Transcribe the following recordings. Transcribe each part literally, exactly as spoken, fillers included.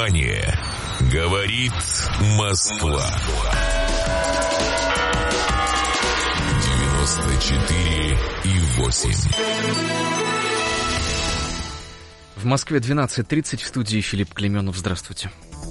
Внимание! Говорит Москва. девяносто четыре и восемь. В Москве двенадцать тридцать, в студии Филипп Клейменов. Здравствуйте.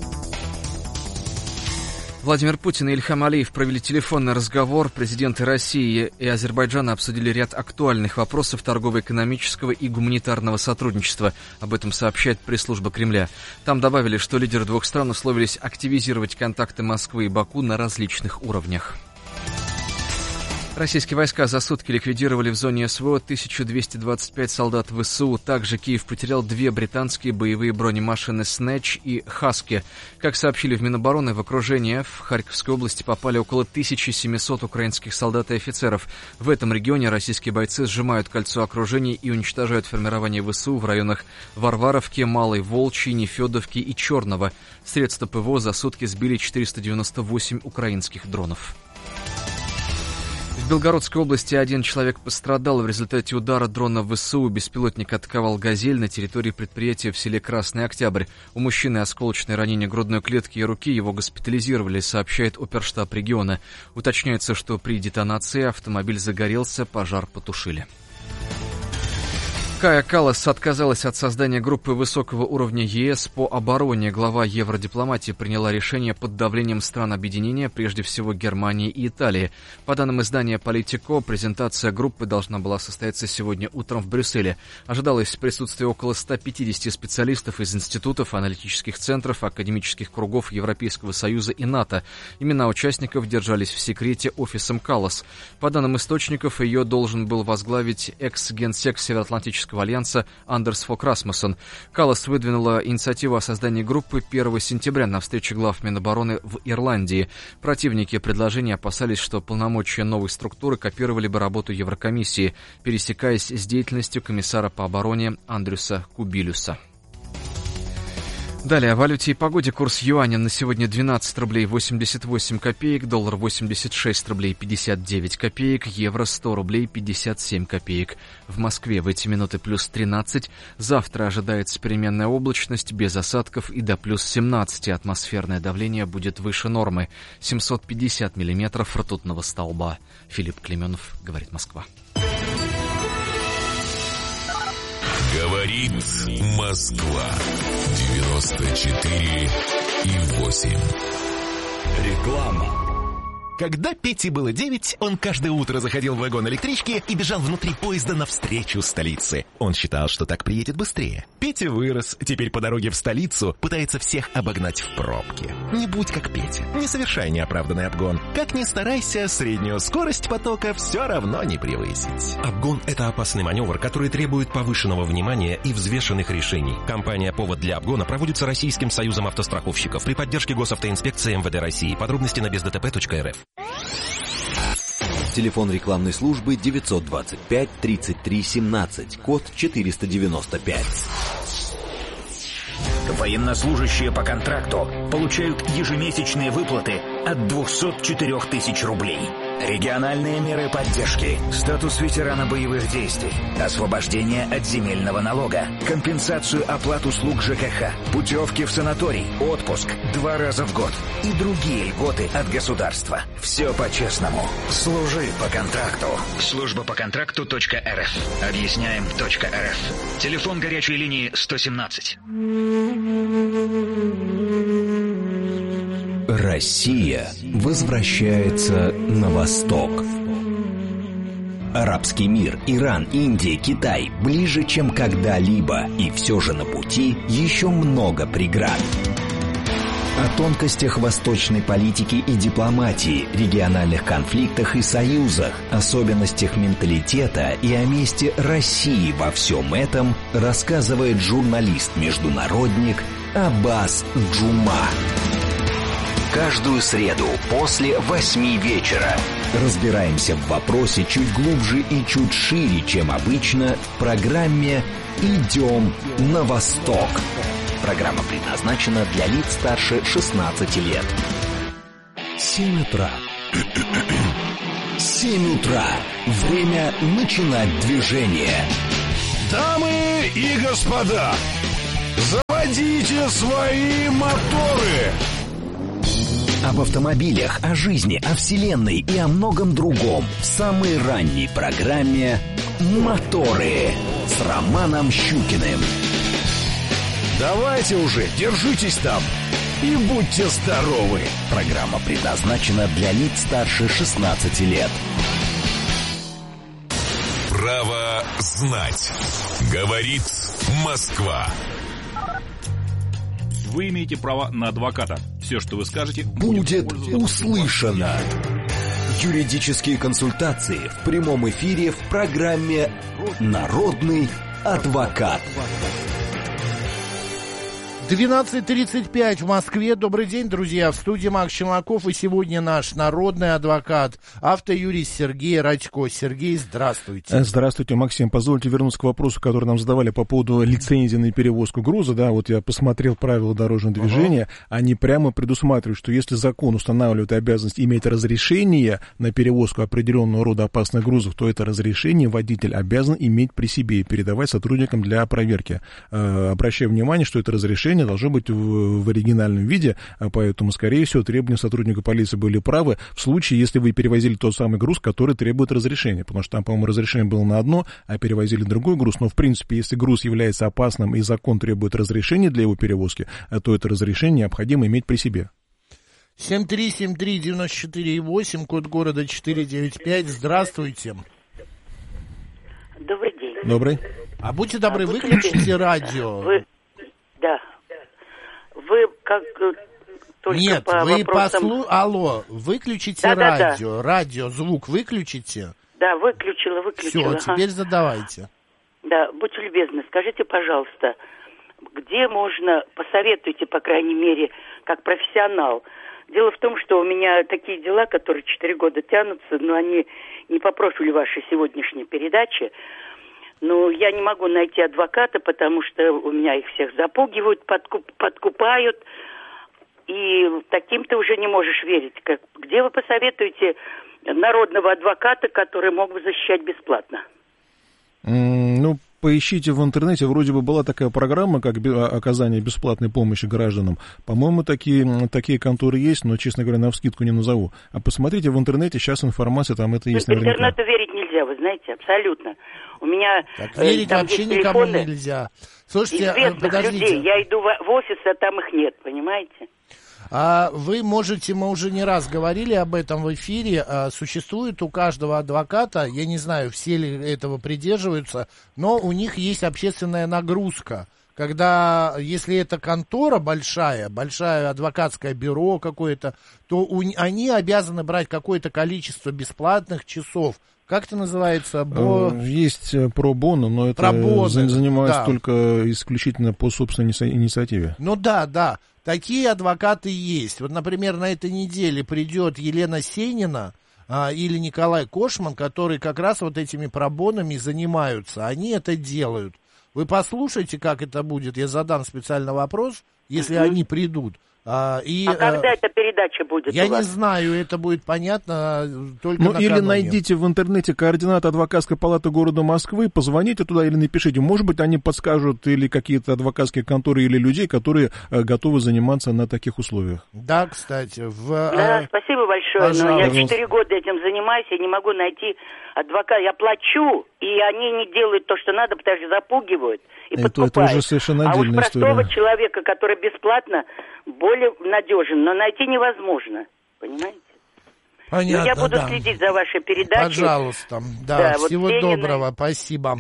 Владимир Путин и Ильхам Алиев провели телефонный разговор. Президенты России и Азербайджана обсудили ряд актуальных вопросов торгово-экономического и гуманитарного сотрудничества. Об этом сообщает пресс-служба Кремля. Там добавили, что лидеры двух стран условились активизировать контакты Москвы и Баку на различных уровнях. Российские войска за сутки ликвидировали в зоне СВО тысячу двести двадцать пять солдат ВСУ. Также Киев потерял две британские боевые бронемашины «Снэч» и «Хаски». Как сообщили в Минобороны, в окружение в Харьковской области попали около тысячи семисот украинских солдат и офицеров. В этом регионе российские бойцы сжимают кольцо окружения и уничтожают формирование ВСУ в районах Варваровки, Малой Волчьей, Нефедовки и Черного. Средства ПВО за сутки сбили четыреста девяносто восемь украинских дронов. В Белгородской области один человек пострадал в результате удара дрона ВСУ. Беспилотник атаковал «Газель» на территории предприятия в селе Красный Октябрь. У мужчины осколочное ранение грудной клетки и руки. Его госпитализировали, сообщает оперштаб региона. Уточняется, что при детонации автомобиль загорелся, пожар потушили. Кая Каллас отказалась от создания группы высокого уровня ЕС по обороне. Глава евродипломатии приняла решение под давлением стран объединения, прежде всего Германии и Италии. По данным издания «Политико», презентация группы должна была состояться сегодня утром в Брюсселе. Ожидалось присутствие около ста пятидесяти специалистов из институтов, аналитических центров, академических кругов Европейского Союза и НАТО. Имена участников держались в секрете офисом Каллас. По данным источников, ее должен был возглавить экс-генсек Североатлантического Альянса Андерс Фок Расмуссен. Каллас выдвинула инициативу о создании группы первого сентября на встрече глав Минобороны в Ирландии. Противники предложения опасались, что полномочия новой структуры копировали бы работу Еврокомиссии, пересекаясь с деятельностью комиссара по обороне Андрюса Кубилюса. Далее о валюте и погоде. Курс юаня на сегодня двенадцать рублей восемьдесят восемь копеек, доллар восемьдесят шесть рублей пятьдесят девять копеек, евро сто рублей пятьдесят семь копеек. В Москве в эти минуты плюс тринадцать. Завтра ожидается переменная облачность без осадков и до плюс семнадцати. Атмосферное давление будет выше нормы. семьсот пятьдесят миллиметров ртутного столба. Филипп Клейменов, говорит Москва. Говорит Москва. девяносто четыре и восемь. Реклама. Когда Пете было девять, он каждое утро заходил в вагон электрички и бежал внутри поезда навстречу столице. Он считал, что так приедет быстрее. Петя вырос, теперь по дороге в столицу пытается всех обогнать в пробке. Не будь как Петя, не совершай неоправданный обгон. Как ни старайся, среднюю скорость потока все равно не превысить. Обгон – это опасный маневр, который требует повышенного внимания и взвешенных решений. Компания «Повод для обгона» проводится Российским союзом автостраховщиков при поддержке Госавтоинспекции МВД России. Подробности на бездтп точка эр эф. Телефон рекламной службы девятьсот двадцать пять тридцать три семнадцать, код четыреста девяносто пять. Военнослужащие по контракту получают ежемесячные выплаты от двухсот четырёх тысяч рублей. Региональные меры поддержки, статус ветерана боевых действий, освобождение от земельного налога, компенсацию оплат услуг ЖКХ, путевки в санаторий, отпуск два раза в год и другие льготы от государства. Все по-честному. Служи по контракту. Служба по контракту точка эр эф. Объясняем точка эр эф. Телефон горячей линии сто семнадцать. Россия возвращается на восток. Арабский мир, Иран, Индия, Китай ближе, чем когда-либо, и все же на пути еще много преград. О тонкостях восточной политики и дипломатии, региональных конфликтах и союзах, особенностях менталитета и о месте России во всем этом рассказывает журналист-международник Аббас Джума. Каждую среду после восьми вечера разбираемся в вопросе чуть глубже и чуть шире, чем обычно, в программе «Идем на восток». Программа предназначена для лиц старше шестнадцати лет. Семь утра. Семь утра. Время начинать движение. Дамы и господа, заводите свои моторы! Об автомобилях, о жизни, о вселенной и о многом другом в самой ранней программе «Моторы» с Романом Щукиным. Давайте уже, держитесь там и будьте здоровы! Программа предназначена для лиц старше шестнадцати лет. Право знать. Говорит Москва. Вы имеете право на адвоката. Все, что вы скажете, будет услышано. Юридические консультации в прямом эфире в программе «Народный адвокат». двенадцать тридцать пять в Москве. Добрый день, друзья. В студии Макс Челноков. И сегодня наш народный адвокат, автоюрист Сергей Радько. Сергей, здравствуйте. Здравствуйте, Максим. Позвольте вернуться к вопросу, который нам задавали по поводу лицензии на перевозку груза. Да, вот я посмотрел правила дорожного движения. Uh-huh. Они прямо предусматривают, что если закон устанавливает обязанность иметь разрешение на перевозку определенного рода опасных грузов, то это разрешение водитель обязан иметь при себе и передавать сотрудникам для проверки. Обращаю внимание, что это разрешение должно быть в, в оригинальном виде, поэтому, скорее всего, требования сотрудника полиции были правы в случае, если вы перевозили тот самый груз, который требует разрешения, потому что там, по-моему, разрешение было на одно, а перевозили другой груз, но, в принципе, если груз является опасным и закон требует разрешения для его перевозки, то это разрешение необходимо иметь при себе. семь три семь три девять четыре восемь, код города четыре девять пять. Здравствуйте. Добрый день. Добрый. А будьте добры, а выключите радио. Вы... Да. Вы как только Нет, по вы вопросам... послу... Алло, выключите да, радио. Да, да. Радио, звук выключите. Да, выключила, выключила. Все, теперь задавайте. Да, будьте любезны, скажите, пожалуйста, где можно, посоветуйте, по крайней мере, как профессионал. Дело в том, что у меня такие дела, которые четыре года тянутся, но они не по профилю вашей сегодняшней передачи. Но я не могу найти адвоката, потому что у меня их всех запугивают, подкуп, подкупают, и таким ты уже не можешь верить. Как, где вы посоветуете народного адвоката, который мог бы защищать бесплатно? Mm, ну, поищите в интернете, вроде бы была такая программа, как оказание бесплатной помощи гражданам. По-моему, такие, такие конторы есть, но, честно говоря, навскидку не назову. А посмотрите в интернете, сейчас информация там это есть наверняка. Интернету верить нельзя, вы знаете, абсолютно. У меня так, верить там вообще есть никому телефоны нельзя. Слушайте, известных подождите. людей. Я иду в офис, а там их нет, понимаете? А вы можете, мы уже не раз говорили об этом в эфире, а, существует у каждого адвоката, я не знаю, все ли этого придерживаются, но у них есть общественная нагрузка. Когда, если это контора большая, большое адвокатское бюро какое-то, то у, они обязаны брать какое-то количество бесплатных часов. Как это называется? Бо... Есть про-боно, но это про-боно, занимается да. только исключительно по собственной инициативе. Ну да, да. Такие адвокаты есть. Вот, например, на этой неделе придет Елена Сенина а, или Николай Кошман, которые как раз вот этими пробонами занимаются. Они это делают. Вы послушайте, как это будет. Я задам специально вопрос, если mm-hmm. они придут. А, и, а когда а, эта передача будет? Я не знаю, это будет понятно только ну, накануне. Или найдите в интернете координаты адвокатской палаты города Москвы, позвоните туда или напишите. Может быть, они подскажут или какие-то адвокатские конторы, или людей, которые а, готовы заниматься на таких условиях. Да, кстати. В, да, а... спасибо большое. Пожалуйста. Но я четыре года этим занимаюсь, я не могу найти адвоката. Я плачу, и они не делают то, что надо, потому что запугивают и это, подкупают. Это уже совершенно отдельная а уж простого история. человека, который бесплатно, более надежен, но найти невозможно. Понимаете? Понятно, но я буду да. следить за вашей передачей. Пожалуйста. Да, да всего вот доброго. Спасибо.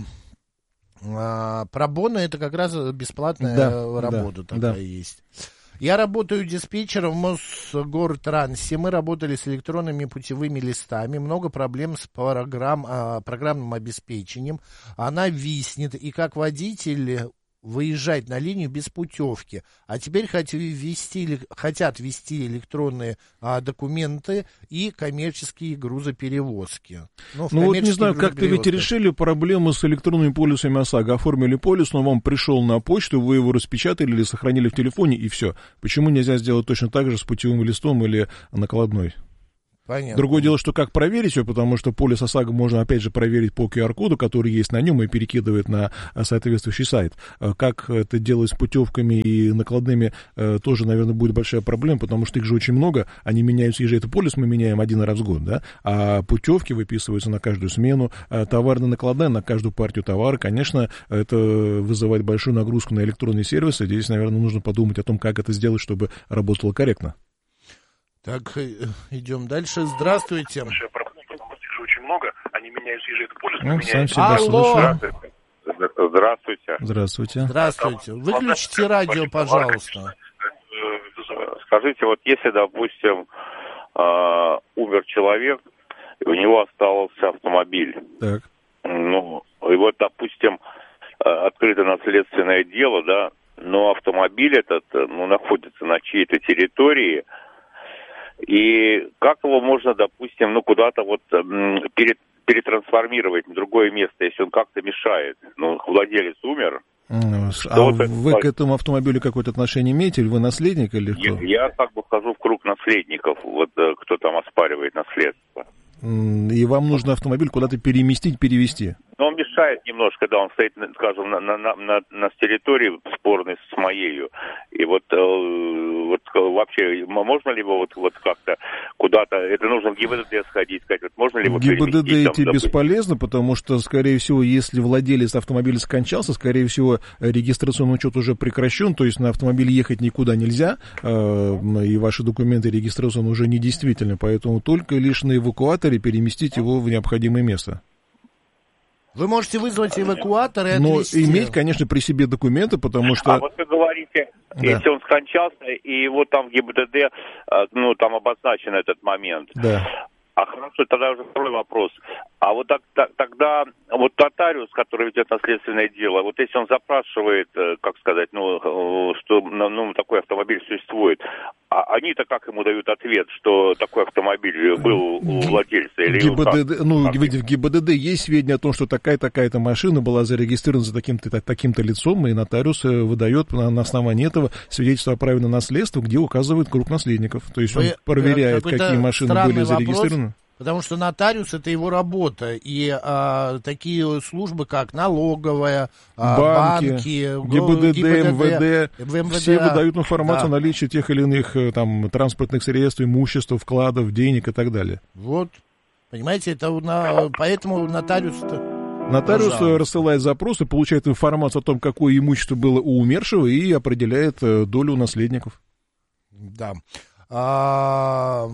А, пробоно это как раз бесплатная да, работа да, такая да. есть. Я работаю диспетчером в Мосгортрансе. Мы работали с электронными путевыми листами. Много проблем с программ, а, программным обеспечением. Она виснет. И как водитель выезжать на линию без путевки. А теперь хотят ввести, хотят ввести электронные а, документы и коммерческие грузоперевозки. Ну, ну вот не знаю, как-то ведь решили проблему с электронными полисами ОСАГО. Оформили полис, но вам пришел на почту, вы его распечатали или сохранили в телефоне, и все. Почему нельзя сделать точно так же с путевым листом или накладной? Понятно. Другое дело, что как проверить ее, потому что полис ОСАГО можно, опять же, проверить по ку ар-коду, который есть на нем и перекидывает на соответствующий сайт. Как это делать с путевками и накладными, тоже, наверное, будет большая проблема, потому что их же очень много, они меняются, ежели это полис мы меняем один раз в год, да, а путевки выписываются на каждую смену, товарная накладная на каждую партию товара, конечно, это вызывает большую нагрузку на электронные сервисы, здесь, наверное, нужно подумать о том, как это сделать, чтобы работало корректно. Так, идем дальше. Здравствуйте. Очень много, они меняются ежедневно. Полис ну, меняется. Алло. Здравствуйте. Здравствуйте. Здравствуйте. Выключите радио, пожалуйста. Скажите, вот если, допустим, умер человек, и у него остался автомобиль. Так. Ну, и вот, допустим, открыто наследственное дело, да, но автомобиль этот, ну, находится на чьей-то территории, и как его можно, допустим, ну, куда-то вот перед, перетрансформировать в другое место, если он как-то мешает? Ну, владелец умер. Ну, а вот вы это... к этому автомобилю какое-то отношение имеете? Или вы наследник или кто? Я, я как бы вхожу в круг наследников, вот кто там оспаривает наследство. И вам нужно автомобиль куда-то переместить, перевести? Но он мешает немножко, да, он стоит, скажем, на, на, на, на территории спорной с моею. И вот, э, вот вообще, можно ли его вот, вот как-то куда-то, это нужно в ГИБДД сходить, сказать, вот можно ли его ГИБДД идти там, бесполезно, потому что, скорее всего, если владелец автомобиля скончался, скорее всего, регистрационный учет уже прекращен, то есть на автомобиле ехать никуда нельзя, э, и ваши документы регистрационные уже недействительны, поэтому только лишь на эвакуаторе переместить его в необходимое место. Вы можете вызвать эвакуатор и Но отвезти. иметь, конечно, при себе документы, потому что... А вот вы говорите, да. Если он скончался, и его там в ГИБДД, ну, там обозначен этот момент. Да. А хорошо, тогда уже второй вопрос. А вот так, так, тогда вот нотариус, который ведет наследственное дело, вот если он запрашивает, как сказать, ну, что ну, такой автомобиль существует, а они-то как ему дают ответ, что такой автомобиль был у владельца? Или ГИБДД, ну, видите, в ГИБДД есть сведения о том, что такая-такая-то машина была зарегистрирована за таким-то, таким-то лицом, и нотариус выдает на, на основании этого свидетельство о праве на наследство, где указывает круг наследников. То есть он Вы, проверяет, какие машины были зарегистрированы. Вопрос. Потому что нотариус — это его работа, и а, такие службы, как налоговая, а, банки, банки ГИБДД, ГИБДД МВД, МВД, все выдают информацию да. о наличии тех или иных там, транспортных средств, имущества, вкладов, денег и так далее. Вот, понимаете, это на, поэтому нотариус-то... Нотариус Пожалуйста. рассылает запросы, получает информацию о том, какое имущество было у умершего, и определяет долю наследников. Да. А,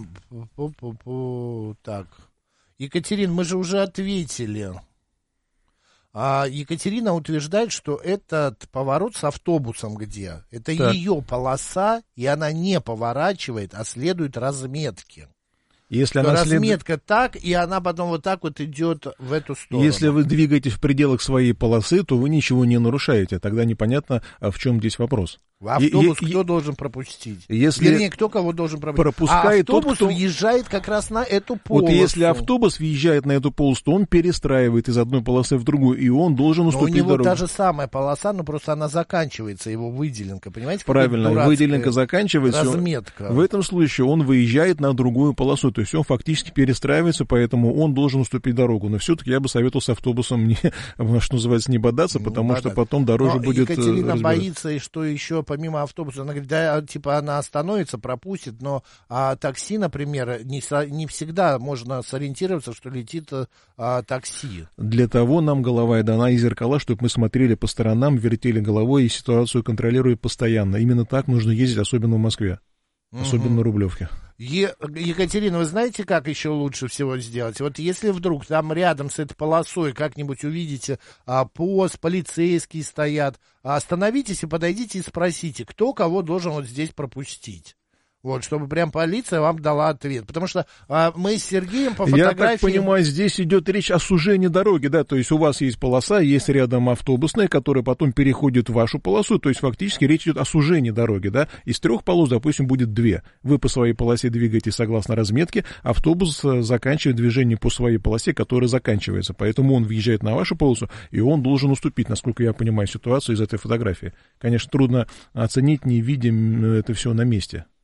так, Екатерина, мы же уже ответили. А Екатерина утверждает, что этот поворот с автобусом где? Это так. Ее полоса, и она не поворачивает, а следует разметке. Если она разметка след... так, и она потом вот так вот идет в эту сторону. Если вы двигаетесь в пределах своей полосы, то вы ничего не нарушаете. Тогда непонятно, в чем здесь вопрос. Автобус и, кто и, должен пропустить? Если Вернее, кто кого должен пропустить? Пропускает а автобус тот, кто... въезжает как раз на эту полосу. Вот если автобус въезжает на эту полосу, то он перестраивает из одной полосы в другую, и он должен уступить дорогу. Но у него та же самая полоса, но просто она заканчивается, его выделенка, понимаете? Правильно, выделенка заканчивается. Разметка. В этом случае он выезжает на другую полосу, то есть он фактически перестраивается, поэтому он должен уступить дорогу. Но все-таки я бы советовал с автобусом, не, что называется, не бодаться, потому ну, что потом дороже но будет... Екатерина боится, и что еще помимо автобуса, она говорит, да, типа она остановится, пропустит, но а, такси, например, не, не всегда можно сориентироваться, что летит а, такси. Для того нам голова и дана, и зеркала, чтобы мы смотрели по сторонам, вертели головой и ситуацию контролируя постоянно. Именно так нужно ездить, особенно в Москве, особенно угу. на Рублевке. Е- Екатерина, вы знаете, как еще лучше всего сделать? Вот если вдруг там рядом с этой полосой как-нибудь увидите а, пост, полицейские стоят, а, остановитесь и подойдите и спросите, кто кого должен вот здесь пропустить. Вот, чтобы прям полиция вам дала ответ. Потому что а, мы с Сергеем по фотографии... Я так понимаю, здесь идет речь о сужении дороги, да, то есть у вас есть полоса, есть рядом автобусная, которая потом переходит в вашу полосу, то есть фактически речь идет о сужении дороги, да, из трех полос, допустим, будет две. Вы по своей полосе двигаетесь согласно разметке, автобус заканчивает движение по своей полосе, которая заканчивается, поэтому он въезжает на вашу полосу, и он должен уступить, насколько я понимаю ситуацию из этой фотографии. Конечно, трудно оценить, не видя это все на месте.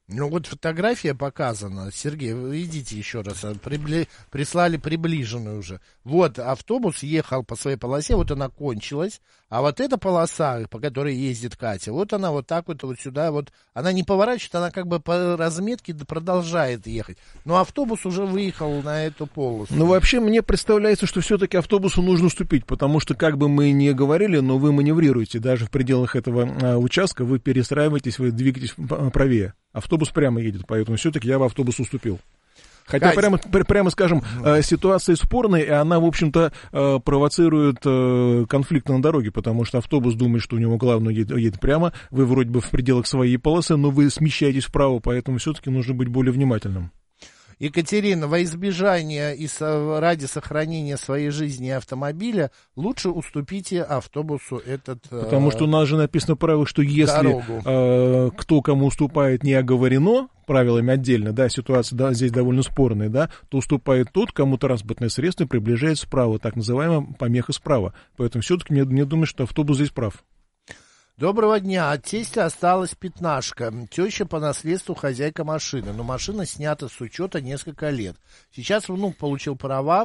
Ну вот фотография показана. Сергей, вы идите еще раз. Прибли... Прислали приближенную уже. Вот автобус ехал по своей полосе, вот она кончилась. А вот эта полоса, по которой ездит Катя, вот она вот так вот, вот сюда. Вот она не поворачивает, она как бы по разметке продолжает ехать. Но автобус уже выехал на эту полосу. Ну вообще мне представляется, что все-таки автобусу нужно уступить, потому что как бы мы ни говорили, но вы маневрируете. Даже в пределах этого а, участка вы перестраиваетесь, вы двигаетесь правее. Автобус прямо едет, поэтому все-таки я в автобус уступил. Хотя, Кать... прямо, прямо скажем, э, ситуация спорная, и она, в общем-то, э, провоцирует э, конфликт на дороге, потому что автобус думает, что у него главное едет, едет прямо, вы вроде бы в пределах своей полосы, но вы смещаетесь вправо, поэтому все-таки нужно быть более внимательным. Екатерина, во избежание и со, ради сохранения своей жизни и автомобиля лучше уступите автобусу этот Потому э, что у нас же написано правило, что если э, кто кому уступает не оговорено правилами отдельно, да, ситуация да, здесь довольно спорная, да, то уступает тот, кому транспортное средство приближается справа, так называемая помеха справа. Поэтому все-таки мне, мне думаю, что автобус здесь прав. Доброго дня. От тестя осталась пятнашка. Теща по наследству хозяйка машины, но машина снята с учета несколько лет. Сейчас внук получил права,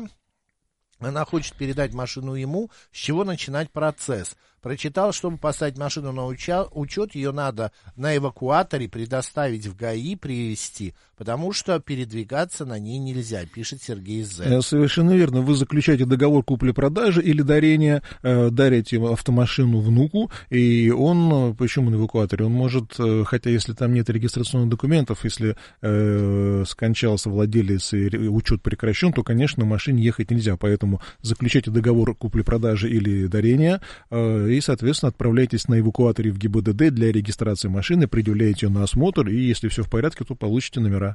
она хочет передать машину ему, с чего начинать процесс. Прочитал, чтобы поставить машину на уча- учет, ее надо на эвакуаторе предоставить в ГАИ, привезти, потому что передвигаться на ней нельзя, пишет Сергей З. Совершенно верно. Вы заключаете договор купли-продажи или дарения, э, дарите автомашину внуку, и он, почему на эвакуаторе, он может, хотя если там нет регистрационных документов, если э, скончался владелец и учет прекращен, то, конечно, на машине ехать нельзя, поэтому заключайте договор купли-продажи или дарения, э, и, соответственно, отправляйтесь на эвакуаторе в ГИБДД для регистрации машины, предъявляете ее на осмотр, и если все в порядке, то получите номера.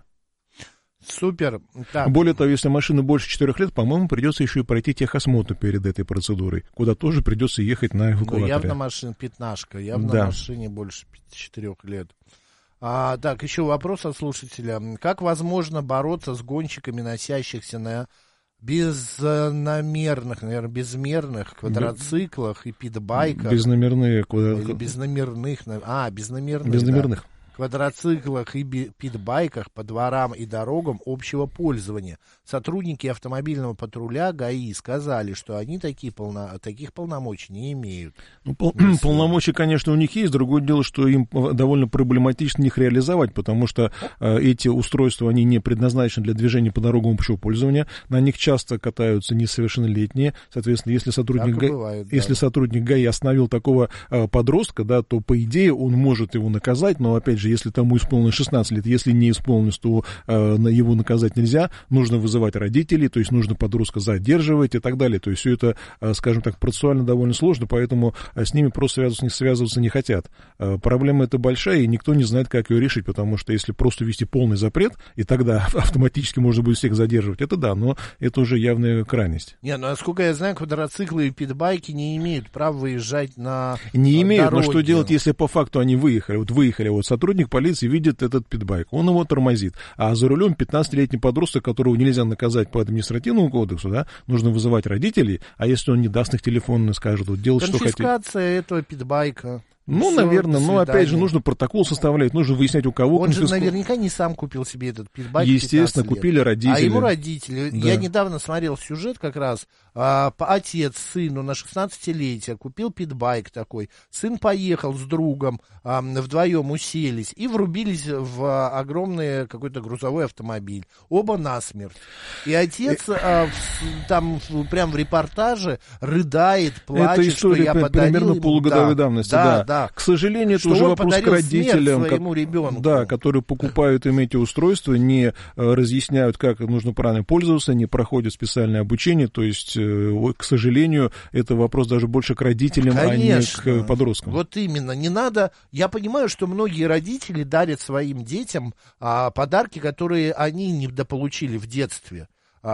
Супер. Так. Более того, если машина больше четырех лет, по-моему, придется еще и пройти техосмотр перед этой процедурой, куда тоже придется ехать на эвакуаторе. Ну, явно машина пятнашка, явно да. машине больше четырех лет. А, так, еще вопрос от слушателя. Как возможно бороться с гонщиками, носящихся на безномерных, наверное, безмерных квадроциклах и питбайках? Безномерные квадроциклы. Или безномерных, а, безномерных. Безномерных. Да. Квадроциклах и питбайках по дворам и дорогам общего пользования. Сотрудники автомобильного патруля ГАИ сказали, что они такие полно, таких полномочий не имеют. Ну, пол, полномочия, конечно, у них есть. Другое дело, что им довольно проблематично их реализовать, потому что э, эти устройства, они не предназначены для движения по дорогам общего пользования. На них часто катаются несовершеннолетние. Соответственно, если сотрудник, ГАИ, бывает, если да. сотрудник ГАИ остановил такого э, подростка, да, то, по идее, он может его наказать, но, опять же, если тому исполнилось шестнадцать лет, если не исполнилось, то э, его наказать нельзя, нужно вызывать родителей, то есть нужно подростка задерживать и так далее. То есть все это, э, скажем так, процессуально довольно сложно, поэтому э, с ними просто связываться не, связываться не хотят. Э, проблема эта большая, и никто не знает, как ее решить, потому что если просто ввести полный запрет, и тогда автоматически можно будет всех задерживать, это да, но это уже явная крайность. Не, ну, насколько я знаю, квадроциклы и питбайки не имеют права выезжать на Не имеют, дороги. Но что делать, если по факту они выехали? Вот выехали, вот сотрудник полиции видит этот питбайк, он его тормозит, а за рулем пятнадцатилетний подросток, которого нельзя наказать по административному кодексу, да, нужно вызывать родителей, а если он не даст их телефон, скажет, вот делать, что хотите. Конфискация этого питбайка. Ну, все, наверное, но опять же нужно протокол составлять, нужно выяснять, у кого. Он конфиску... же наверняка не сам купил себе этот питбайк. Естественно, купили родители. А ему родители. Да. Я недавно смотрел сюжет как раз. А, отец сыну на шестнадцатилетие купил питбайк такой. Сын поехал с другом, а, вдвоем уселись и врубились в огромный какой-то грузовой автомобиль. Оба насмерть. И отец а, в, там прям в репортаже рыдает, плачет, это история, что я подарил примерно ему... полугодовой да, давности. Да, да. Да. К сожалению, это уже вопрос к родителям, как, да, которые покупают им эти устройства, не э, разъясняют, как нужно правильно пользоваться, не проходят специальное обучение. То есть, э, к сожалению, это вопрос даже больше к родителям, конечно, а не к подросткам. Вот именно. Не надо. Я понимаю, что многие родители дарят своим детям а, подарки, которые они недополучили в детстве.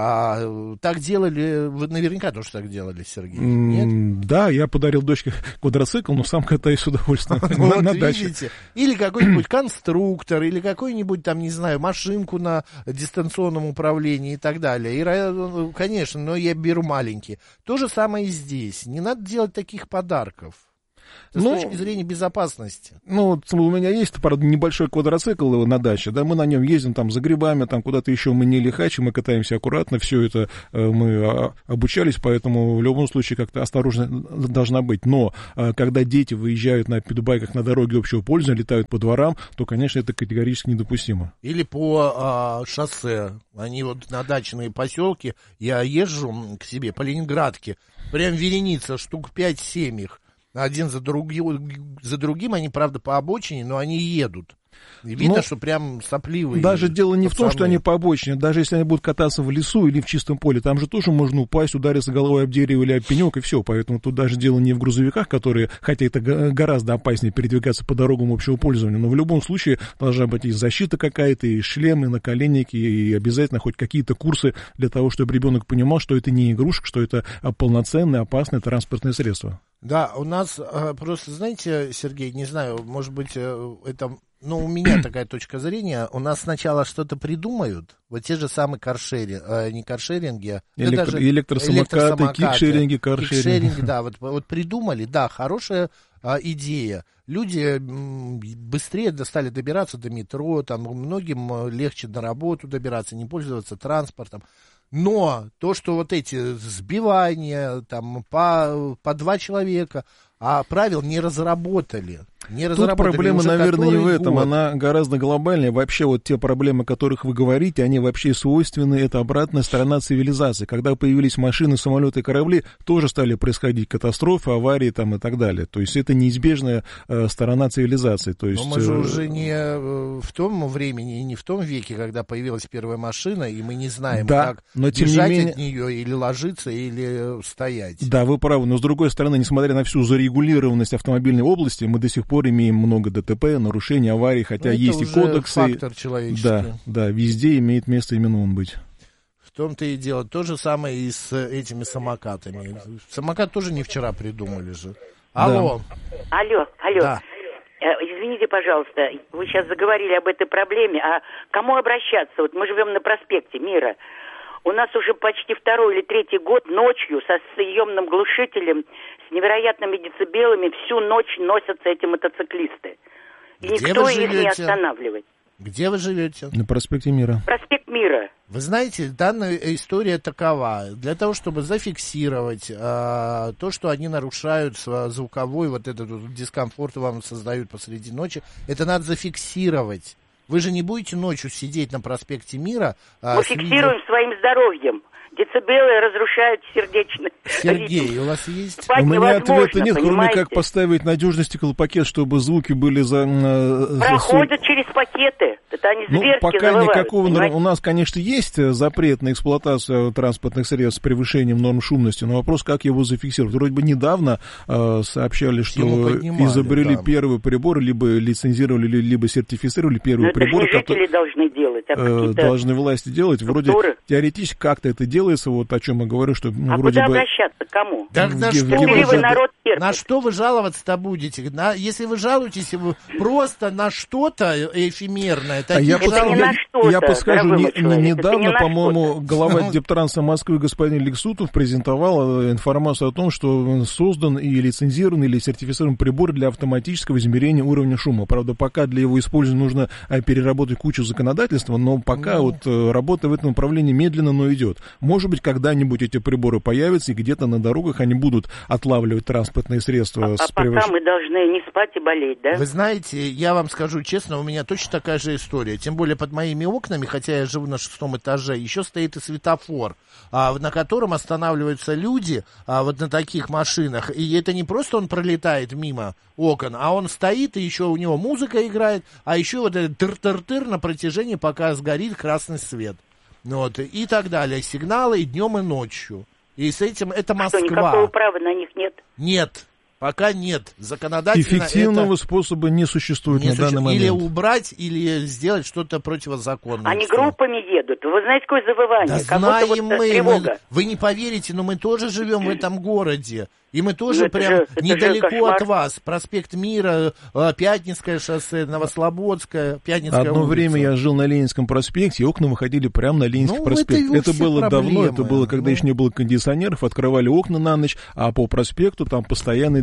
А, так делали, вы наверняка тоже так делали, Сергей, нет? Да, я подарил дочке квадроцикл, но сам катаюсь с удовольствием на, на даче. Или какой-нибудь конструктор, или какой-нибудь там, не знаю, машинку на дистанционном управлении и так далее. И, конечно, но я беру маленькие. То же самое и здесь. Не надо делать таких подарков. Это ну, с точки зрения безопасности. Ну, у меня есть, правда, небольшой квадроцикл на даче, да, мы на нем ездим там за грибами, там куда-то еще мы не лихачи, мы катаемся аккуратно, все это мы обучались, поэтому в любом случае как-то осторожно должна быть. Но когда дети выезжают на пидбайках на дороге общего пользования, летают по дворам, то, конечно, это категорически недопустимо. Или по а, шоссе. Они вот на дачные поселки, я езжу к себе по Ленинградке, прям вереница, штук пять-семь их. Один за, други, за другим, они, правда, по обочине, но они едут. И видно, но что прям сопливые. Даже дело не пацаны. В том, что они по обочине. Даже если они будут кататься в лесу или в чистом поле, там же тоже можно упасть, удариться головой об дерево или об пенек, и все. Поэтому тут даже дело не в грузовиках, которые, хотя это гораздо опаснее передвигаться по дорогам общего пользования, но в любом случае должна быть и защита какая-то, и шлемы, наколенники, и обязательно хоть какие-то курсы для того, чтобы ребенок понимал, что это не игрушка, что это полноценное, опасное транспортное средство. Да, у нас просто, знаете, Сергей, не знаю, может быть, это... Ну, у меня такая точка зрения. У нас сначала что-то придумают, вот те же самые каршеринги, э, не каршеринги, а Электро, даже электросамокаты, электросамокаты, кикшеринги, каршеринги. Кикшеринги, да, вот, вот придумали, да, хорошая а, идея. Люди м, быстрее стали добираться до метро, там многим легче на работу добираться, не пользоваться транспортом. Но то, что вот эти сбивания, там, по, по два человека, а правил не разработали. Не Тут проблема, наверное, не в этом, год. Она гораздо глобальнее. Вообще вот те проблемы, о которых вы говорите, они вообще свойственны, это обратная сторона цивилизации. Когда появились машины, самолеты и корабли, тоже стали происходить катастрофы, аварии там и так далее. То есть это неизбежная э, сторона цивилизации. То есть, Но мы же э... уже не э, в том времени и не в том веке, когда появилась первая машина, и мы не знаем, да, как но, бежать менее... от нее или ложиться, или стоять. Да, вы правы, но с другой стороны, несмотря на всю зарегулированность автомобильной области, мы до сих пор имеем много ДТП, нарушений, аварий, хотя ну, есть и кодексы. Фактор человеческий. Да, да, везде имеет место именно он быть. В том-то и дело. То же самое и с этими самокатами. Самокат тоже не вчера придумали же. Алло. Да. Алло, алло. Да. Извините, пожалуйста, вы сейчас заговорили об этой проблеме, а кому обращаться? Вот мы живем на проспекте Мира. У нас уже почти второй или третий год ночью со съемным глушителем, с невероятными децибелами всю ночь носятся эти мотоциклисты. И Где никто их не останавливает. Где вы живете? На проспекте Мира. Проспект Мира. Вы знаете, данная история такова. Для того, чтобы зафиксировать а, то, что они нарушают звуковой, вот этот вот дискомфорт вам создают посреди ночи, это надо зафиксировать. Вы же не будете ночью сидеть на проспекте Мира. Мы а, фиксируем видео... своим здоровьем. Децибелы разрушают сердечный Сергей, ритм. У вас есть? Спать у меня ответа нет, кроме как поставить надежный стеклопакет, чтобы звуки были за... Проходят за... через пакеты. Это они ну, зверски пока завывают, никакого... понимаете? У нас, конечно, есть запрет на эксплуатацию транспортных средств с превышением норм шумности, но вопрос, как его зафиксировать. Вроде бы недавно э, сообщали, что изобрели да. первый прибор, либо лицензировали, либо сертифицировали первый но прибор. Это жители должны делать, а э, должны власти делать. Вроде структуры. Теоретически как-то это делается, вот о чем я говорю, что ну, а вроде куда бы... обращаться? Кому? Да, на, где, что где вы, вы, народ на что вы жаловаться-то будете? На, если вы жалуетесь вы просто на что-то эфемерное, а я, это не я, на что-то, я подскажу, не, недавно, не по-моему, глава Дептранса Москвы господин Лексутов презентовал информацию о том, что создан и лицензирован или сертифицирован прибор для автоматического измерения уровня шума. Правда, пока для его использования нужно переработать кучу законодательства, но пока ну. вот работа в этом направлении медленно, но идет. Может быть, когда-нибудь эти приборы появятся, и где-то на дорогах они будут отлавливать транспортные средства. А, с а пока превыш... мы должны не спать и болеть, да? Вы знаете, я вам скажу честно, у меня точно такая же история. Тем более под моими окнами, хотя я живу на шестом этаже, еще стоит и светофор, а, на котором останавливаются люди а, вот на таких машинах. И это не просто он пролетает мимо окон, а он стоит, и еще у него музыка играет, а еще вот этот тыр-тыр-тыр на протяжении, пока сгорит красный свет. Вот, и так далее. Сигналы и днем, и ночью. И с этим это Москва. Что, никакого права на них нет? Нет. Пока нет. Законодательно эффективного это способа не существует не на суще... данный момент. Или убрать, или сделать что-то противозаконное. Они группами едут. Вы знаете, какое завывание? Да знаем вот мы, мы. Вы не поверите, но мы тоже живем в этом городе. И мы тоже ну, прям же, недалеко от вас. Проспект Мира, Пятницкое шоссе, Новослободское, Пятницкая Одно улица. время я жил на Ленинском проспекте, и окна выходили прямо на Ленинский ну, проспект. Это, это было проблемы. давно, это было, когда ну... еще не было кондиционеров, открывали окна на ночь, а по проспекту там постоянное движение.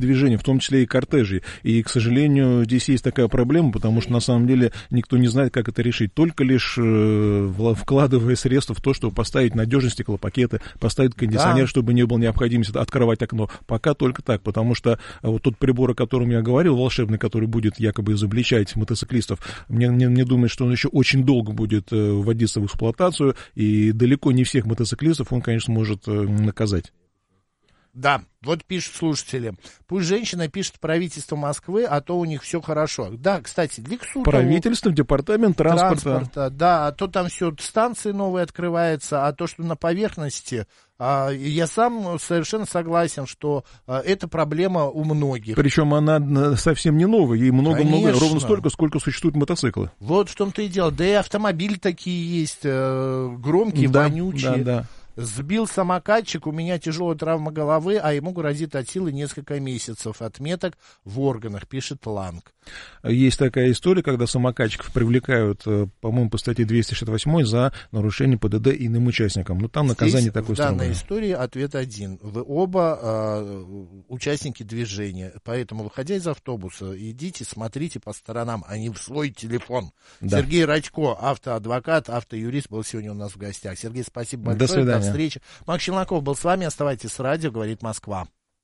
движения, в том числе и кортежей. И, к сожалению, здесь есть такая проблема, потому что на самом деле никто не знает, как это решить. Только лишь э, вкладывая средства в то, чтобы поставить надежные стеклопакеты, поставить кондиционер, да. чтобы не было необходимости открывать окно. Пока только так, потому что вот тот прибор, о котором я говорил, волшебный, который будет якобы изобличать мотоциклистов, мне, мне, мне думается, что он еще очень долго будет э, вводиться в эксплуатацию, и далеко не всех мотоциклистов он, конечно, может э, наказать. Да, вот пишут слушатели. Пусть женщина пишет правительству Москвы, а то у них все хорошо. Да, кстати, Лексутову... Правительство, департамент транспорта. транспорта. Да, а то там все, станции новые открываются, а то, что на поверхности... А, я сам совершенно согласен, что а, это проблема у многих. Причем она совсем не новая, ей много-много, ровно столько, сколько существуют мотоциклы. Вот в том-то и дело. Да и автомобили такие есть, э, громкие, да, вонючие. Да, да. Сбил самокатчик, у меня тяжелая травма головы, а ему грозит от силы несколько месяцев отметок в органах, пишет Ланг. Есть такая история, когда самокатчиков привлекают, по-моему, по статье двести шестьдесят восемь за нарушение ПДД иным участникам. Но там наказание такое строгое. В данной истории ответ один. Вы оба э, участники движения, поэтому, выходя из автобуса, идите, смотрите по сторонам, а не в свой телефон. Да. Сергей Радько, автоадвокат, автоюрист, был сегодня у нас в гостях. Сергей, спасибо большое. До свидания. До встречи. Макс Челноков был с вами. Оставайтесь с радио, говорит Москва.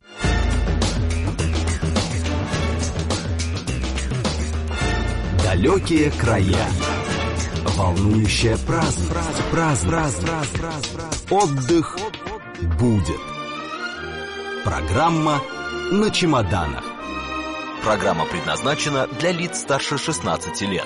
Далекие края. Волнующая праздность. Праздность. Отдых будет. Программа «На чемоданах». Программа предназначена для лиц старше шестнадцати лет.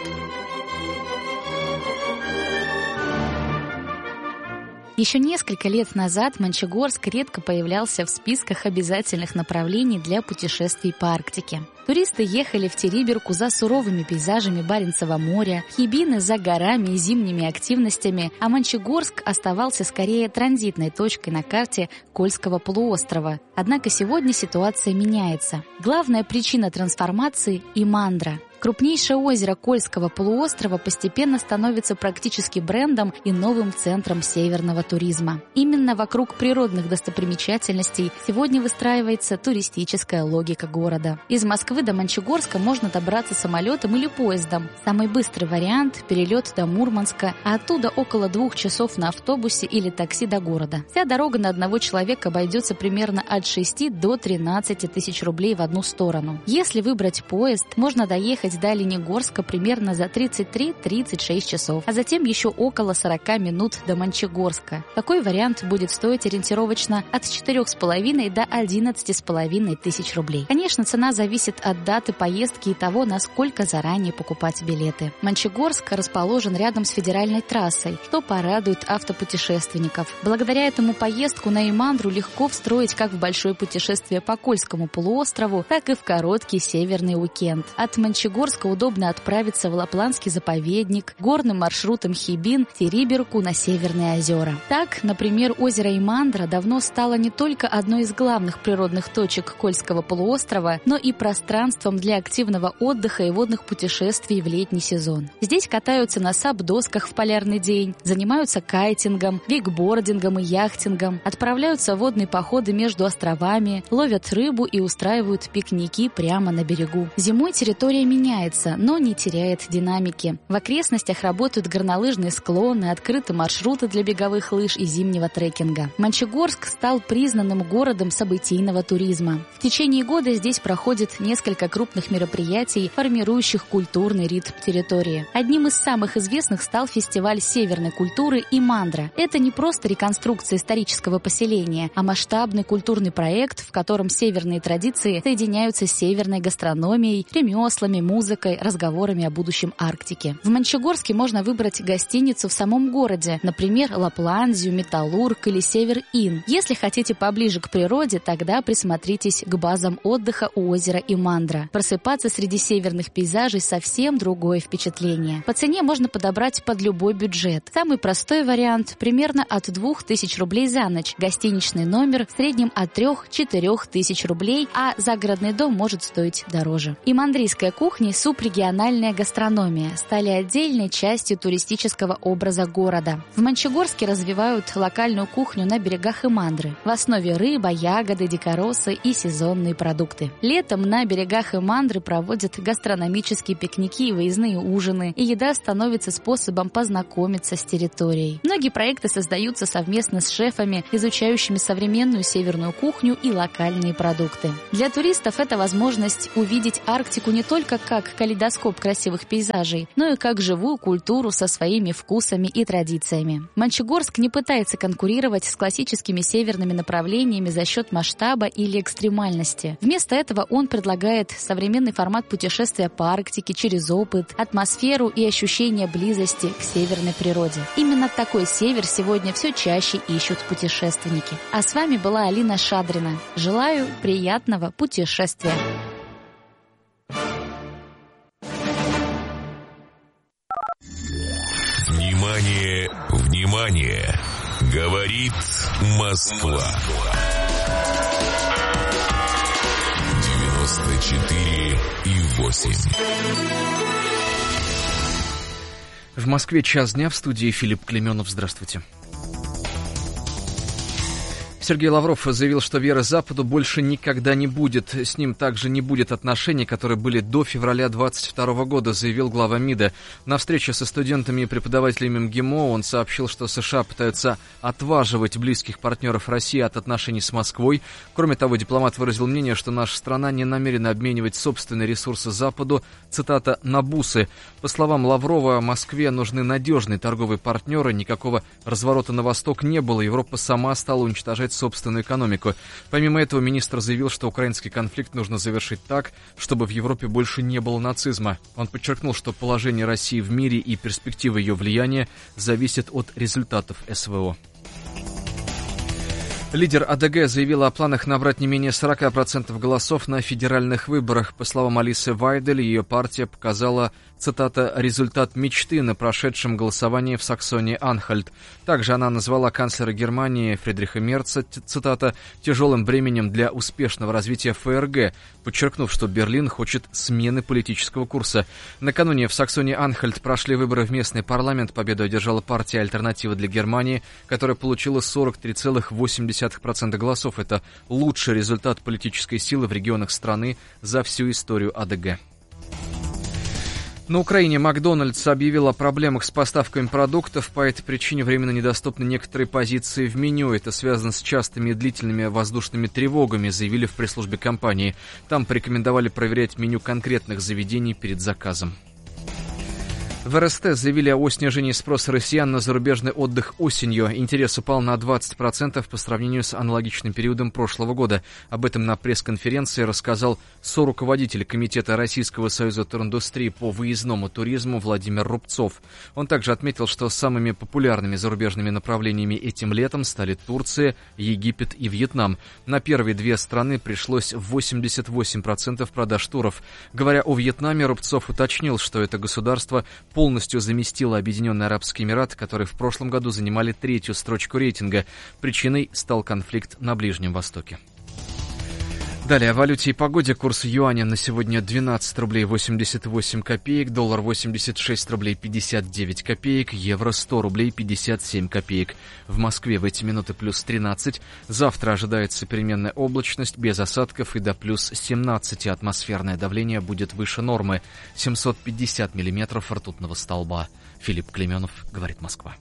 Еще несколько лет назад Мончегорск редко появлялся в списках обязательных направлений для путешествий по Арктике. Туристы ехали в Териберку за суровыми пейзажами Баренцева моря, Хибины за горами и зимними активностями, а Мончегорск оставался скорее транзитной точкой на карте Кольского полуострова. Однако сегодня ситуация меняется. Главная причина трансформации – Имандра. Крупнейшее озеро Кольского полуострова постепенно становится практически брендом и новым центром северного туризма. Именно вокруг природных достопримечательностей сегодня выстраивается туристическая логика города. Из Москвы до Мончегорска можно добраться самолетом или поездом. Самый быстрый вариант – перелет до Мурманска, а оттуда около двух часов на автобусе или такси до города. Вся дорога на одного человека обойдется примерно от шести до тринадцати тысяч рублей в одну сторону. Если выбрать поезд, можно доехать до Оленегорска примерно за тридцать три - тридцать шесть часов, а затем еще около сорока минут до Мончегорска. Такой вариант будет стоить ориентировочно от четырёх с половиной до одиннадцати с половиной тысяч рублей. Конечно, цена зависит от даты поездки и того, насколько заранее покупать билеты. Мончегорск расположен рядом с федеральной трассой, что порадует автопутешественников. Благодаря этому поездку на Имандру легко встроить как в большое путешествие по Кольскому полуострову, так и в короткий северный уикенд. От Мончегорска удобно отправиться в Лапландский заповедник, горным маршрутом Хибин, Териберку на Северные озера. Так, например, озеро Имандра давно стало не только одной из главных природных точек Кольского полуострова, но и пространством для активного отдыха и водных путешествий в летний сезон. Здесь катаются на сап-досках в полярный день, занимаются кайтингом, вейкбордингом и яхтингом, отправляются в водные походы между островами, ловят рыбу и устраивают пикники прямо на берегу. Зимой территория меняется, но не теряет динамики. В окрестностях работают горнолыжные склоны, открыты маршруты для беговых лыж и зимнего трекинга. Мончегорск стал признанным городом событийного туризма. В течение года здесь проходит несколько крупных мероприятий, формирующих культурный ритм территории. Одним из самых известных стал фестиваль северной культуры «Имандра». Это не просто реконструкция исторического поселения, а масштабный культурный проект, в котором северные традиции соединяются с северной гастрономией, ремеслами, музыкой, разговорами о будущем Арктики. В Мончегорске можно выбрать гостиницу в самом городе, например, Лапландию, Металлург или Север-Ин. Если хотите поближе к природе, тогда присмотритесь к базам отдыха у озера Имандра. Просыпаться среди северных пейзажей совсем другое впечатление. По цене можно подобрать под любой бюджет. Самый простой вариант – примерно от двух тысяч рублей за ночь. Гостиничный номер в среднем от трёх - четырёх тысяч рублей, а загородный дом может стоить дороже. Имандрийская кухня и субрегиональная гастрономия стали отдельной частью туристического образа города. В Мончегорске развивают локальную кухню на берегах Имандры. В основе рыба, ягоды, дикоросы и сезонные продукты. Летом на берегах Имандры проводят гастрономические пикники и выездные ужины, и еда становится способом познакомиться с территорией. Многие проекты создаются совместно с шефами, изучающими современную северную кухню и локальные продукты. Для туристов это возможность увидеть Арктику не только как калейдоскоп красивых пейзажей, но и как живую культуру со своими вкусами и традициями. Мончегорск не пытается конкурировать с классическими северными направлениями за счет масштаба или экстремальности. Вместо этого он предлагает современный формат путешествия по Арктике через опыт, атмосферу и ощущение близости к северной природе. Именно такой север сегодня все чаще ищут путешественники. А с вами была Алина Шадрина. Желаю приятного путешествия. Внимание, внимание! Говорит Москва. девяносто четыре и восемь. В Москве час дня, в студии Филипп Клеменов. Здравствуйте. Сергей Лавров заявил, что веры Западу больше никогда не будет. С ним также не будет отношений, которые были до февраля двадцать второго года, заявил глава МИДа. На встрече со студентами и преподавателями МГИМО он сообщил, что США пытаются отваживать близких партнеров России от отношений с Москвой. Кроме того, дипломат выразил мнение, что наша страна не намерена обменивать собственные ресурсы Западу, цитата, «на бусы». По словам Лаврова, Москве нужны надежные торговые партнеры, никакого разворота на восток не было, Европа сама стала уничтожать собственную экономику. Помимо этого, министр заявил, что украинский конфликт нужно завершить так, чтобы в Европе больше не было нацизма. Он подчеркнул, что положение России в мире и перспективы ее влияния зависят от результатов СВО. Лидер АДГ заявила о планах набрать не менее сорок процентов голосов на федеральных выборах. По словам Алисы Вайдель, ее партия показала, цитата, «результат мечты» на прошедшем голосовании в Саксонии-Анхальт. Также она назвала канцлера Германии Фридриха Мерца, цитата, «тяжелым бременем для успешного развития ФРГ», подчеркнув, что Берлин хочет смены политического курса. Накануне в Саксонии-Анхальт прошли выборы в местный парламент. Победу одержала партия «Альтернатива для Германии», которая получила сорок три целых восемь десятых процента голосов. Это лучший результат политической силы в регионах страны за всю историю АДГ. На Украине Макдональдс объявил о проблемах с поставками продуктов. По этой причине временно недоступны некоторые позиции в меню. Это связано с частыми и длительными воздушными тревогами, заявили в пресс-службе компании. Там порекомендовали проверять меню конкретных заведений перед заказом. В эр эс тэ заявили о снижении спроса россиян на зарубежный отдых осенью. Интерес упал на двадцать процентов по сравнению с аналогичным периодом прошлого года. Об этом на пресс-конференции рассказал соруководитель Комитета Российского союза туриндустрии по выездному туризму Владимир Рубцов. Он также отметил, что самыми популярными зарубежными направлениями этим летом стали Турция, Египет и Вьетнам. На первые две страны пришлось восемьдесят восемь процентов продаж туров. Говоря о Вьетнаме, Рубцов уточнил, что это государство полностью заместила Объединенные Арабские Эмираты, которые в прошлом году занимали третью строчку рейтинга. Причиной стал конфликт на Ближнем Востоке. Далее о валюте и погоде. Курс юаня на сегодня двенадцать рублей восемьдесят восемь копеек, доллар восемьдесят шесть рублей пятьдесят девять копеек, евро сто рублей пятьдесят семь копеек. В Москве в эти минуты плюс тринадцать. Завтра ожидается переменная облачность без осадков и до плюс семнадцать. Атмосферное давление будет выше нормы. семьсот пятьдесят миллиметров ртутного столба. Филипп Клеменов, говорит Москва.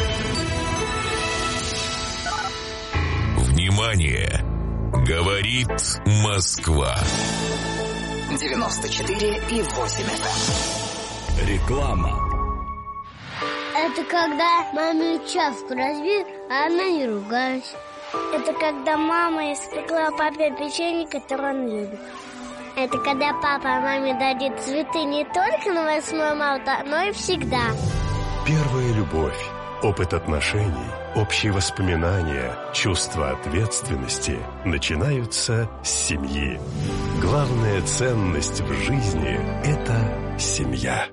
Внимание! Говорит Москва. девяносто четыре и восемь эф эм. Реклама. Это когда маме чашку разбил, а она не ругалась. Это когда мама испекла папе печенье, которое он любит. Это когда папа маме дарит цветы не только на восьмое марта, но и всегда. Первая любовь, опыт отношений, общие воспоминания, чувство ответственности начинаются с семьи. Главная ценность в жизни – это семья.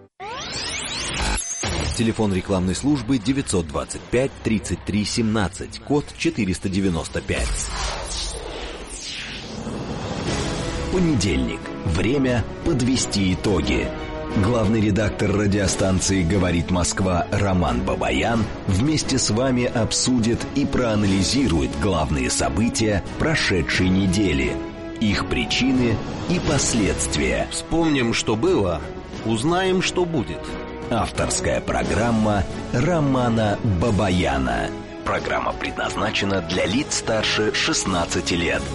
Телефон рекламной службы девятьсот двадцать пять тридцать три семнадцать, код четыреста девяносто пять. Понедельник. Время подвести итоги. Главный редактор радиостанции «Говорит Москва» Роман Бабаян вместе с вами обсудит и проанализирует главные события прошедшей недели, их причины и последствия. Вспомним, что было, узнаем, что будет. Авторская программа Романа Бабаяна. Программа предназначена для лиц старше шестнадцати лет.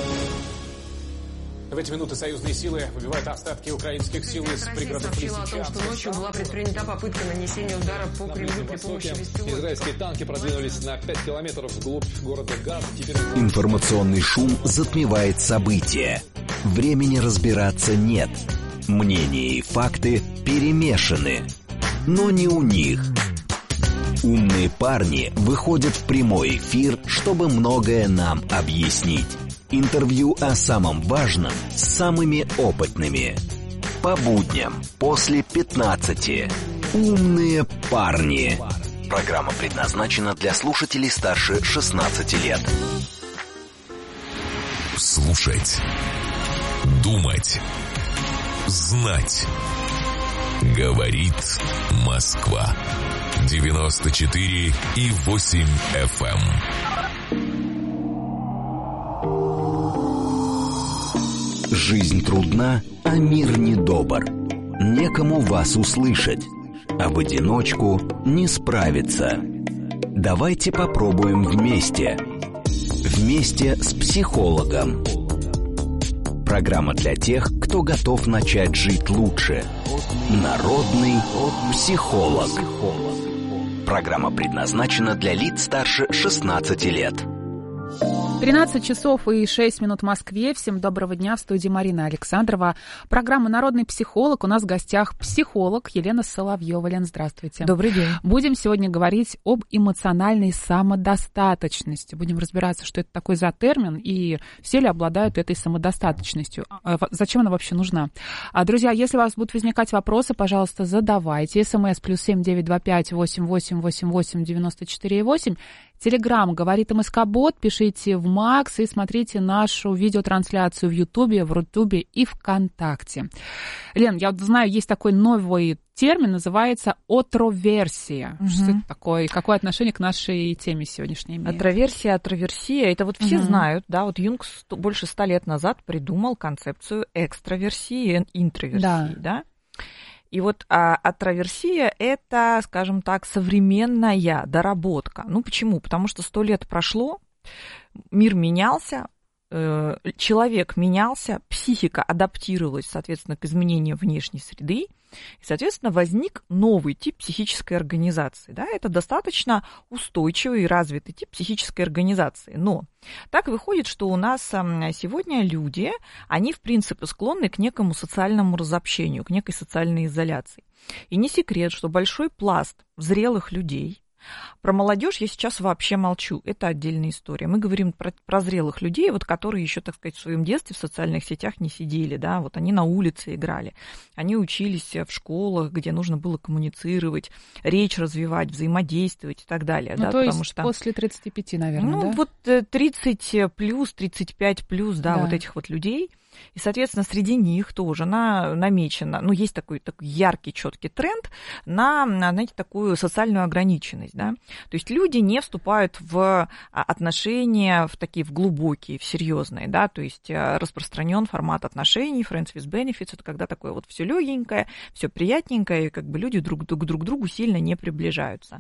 В эти минуты союзные силы выбивают остатки украинских сил из пригородов Лисичанска. О том, что ночью была предпринята попытка нанесения удара по Кремлю при помощи беспилотников. Израильские танки продвинулись на пять километров вглубь города Газ. Теперь... Информационный шум затмевает события. Времени разбираться нет. Мнения и факты перемешаны. Но не у них. Умные парни выходят в прямой эфир, чтобы многое нам объяснить. Интервью о самом важном с самыми опытными. По будням после пятнадцати. Умные парни. Программа предназначена для слушателей старше шестнадцати лет. Слушать. Думать. Знать. Говорит Москва. девяносто четыре и восемь эф эм. Жизнь трудна, а мир недобр. Некому вас услышать, а в одиночку не справиться. Давайте попробуем вместе. Вместе с психологом. Программа для тех, кто готов начать жить лучше. Народный психолог. Программа предназначена для лиц старше шестнадцати лет. тринадцать часов и шесть минут в Москве. Всем доброго дня. В студии Марина Александрова. Программа «Народный психолог». У нас в гостях психолог Елена Соловьева. Лен, здравствуйте. Добрый день. Будем сегодня говорить об эмоциональной самодостаточности. Будем разбираться, что это такой за термин и все ли обладают этой самодостаточностью. Зачем она вообще нужна? Друзья, если у вас будут возникать вопросы, пожалуйста, задавайте. СМС плюс семь девять два пять восемь восемь восемь восемь девяносто четыре восемь. Телеграм «Говорит МСК-бот». Пишите в Макс и смотрите нашу видеотрансляцию в Ютубе, в Рутубе и ВКонтакте. Лен, я вот знаю, есть такой новый термин, называется отроверсия. Угу. Что это такое? Какое отношение к нашей теме сегодняшней имеет? Отроверсия, отроверсия. Это вот все угу. знают, да, вот Юнг больше ста лет назад придумал концепцию экстраверсии, интроверсии, да. да? И вот а, отроверсия – это, скажем так, современная доработка. Ну, почему? Потому что сто лет прошло, мир менялся, э, человек менялся, психика адаптировалась, соответственно, к изменению внешней среды, и, соответственно, возник новый тип психической организации. Да? Это достаточно устойчивый и развитый тип психической организации. Но так выходит, что у нас сегодня люди, они, в принципе, склонны к некому социальному разобщению, к некой социальной изоляции. И не секрет, что большой пласт зрелых людей, про молодежь я сейчас вообще молчу, это отдельная история. Мы говорим про, про зрелых людей, вот, которые еще, так сказать, в своем детстве в социальных сетях не сидели, да, вот они на улице играли, они учились в школах, где нужно было коммуницировать, речь развивать, взаимодействовать и так далее. Ну, да, то потому есть что, после тридцати пяти, наверное, ну, да? вот тридцать плюс, тридцать пять плюс, да, да, вот этих вот людей. И, соответственно, среди них тоже на, намечено, ну, есть такой, такой яркий, четкий тренд на, на, знаете, такую социальную ограниченность, да. То есть люди не вступают в отношения, в такие, в глубокие, в серьезные, да, то есть распространен формат отношений, friends with benefits, это когда такое вот все легенькое, все приятненькое, и как бы люди друг, друг, друг к другу сильно не приближаются.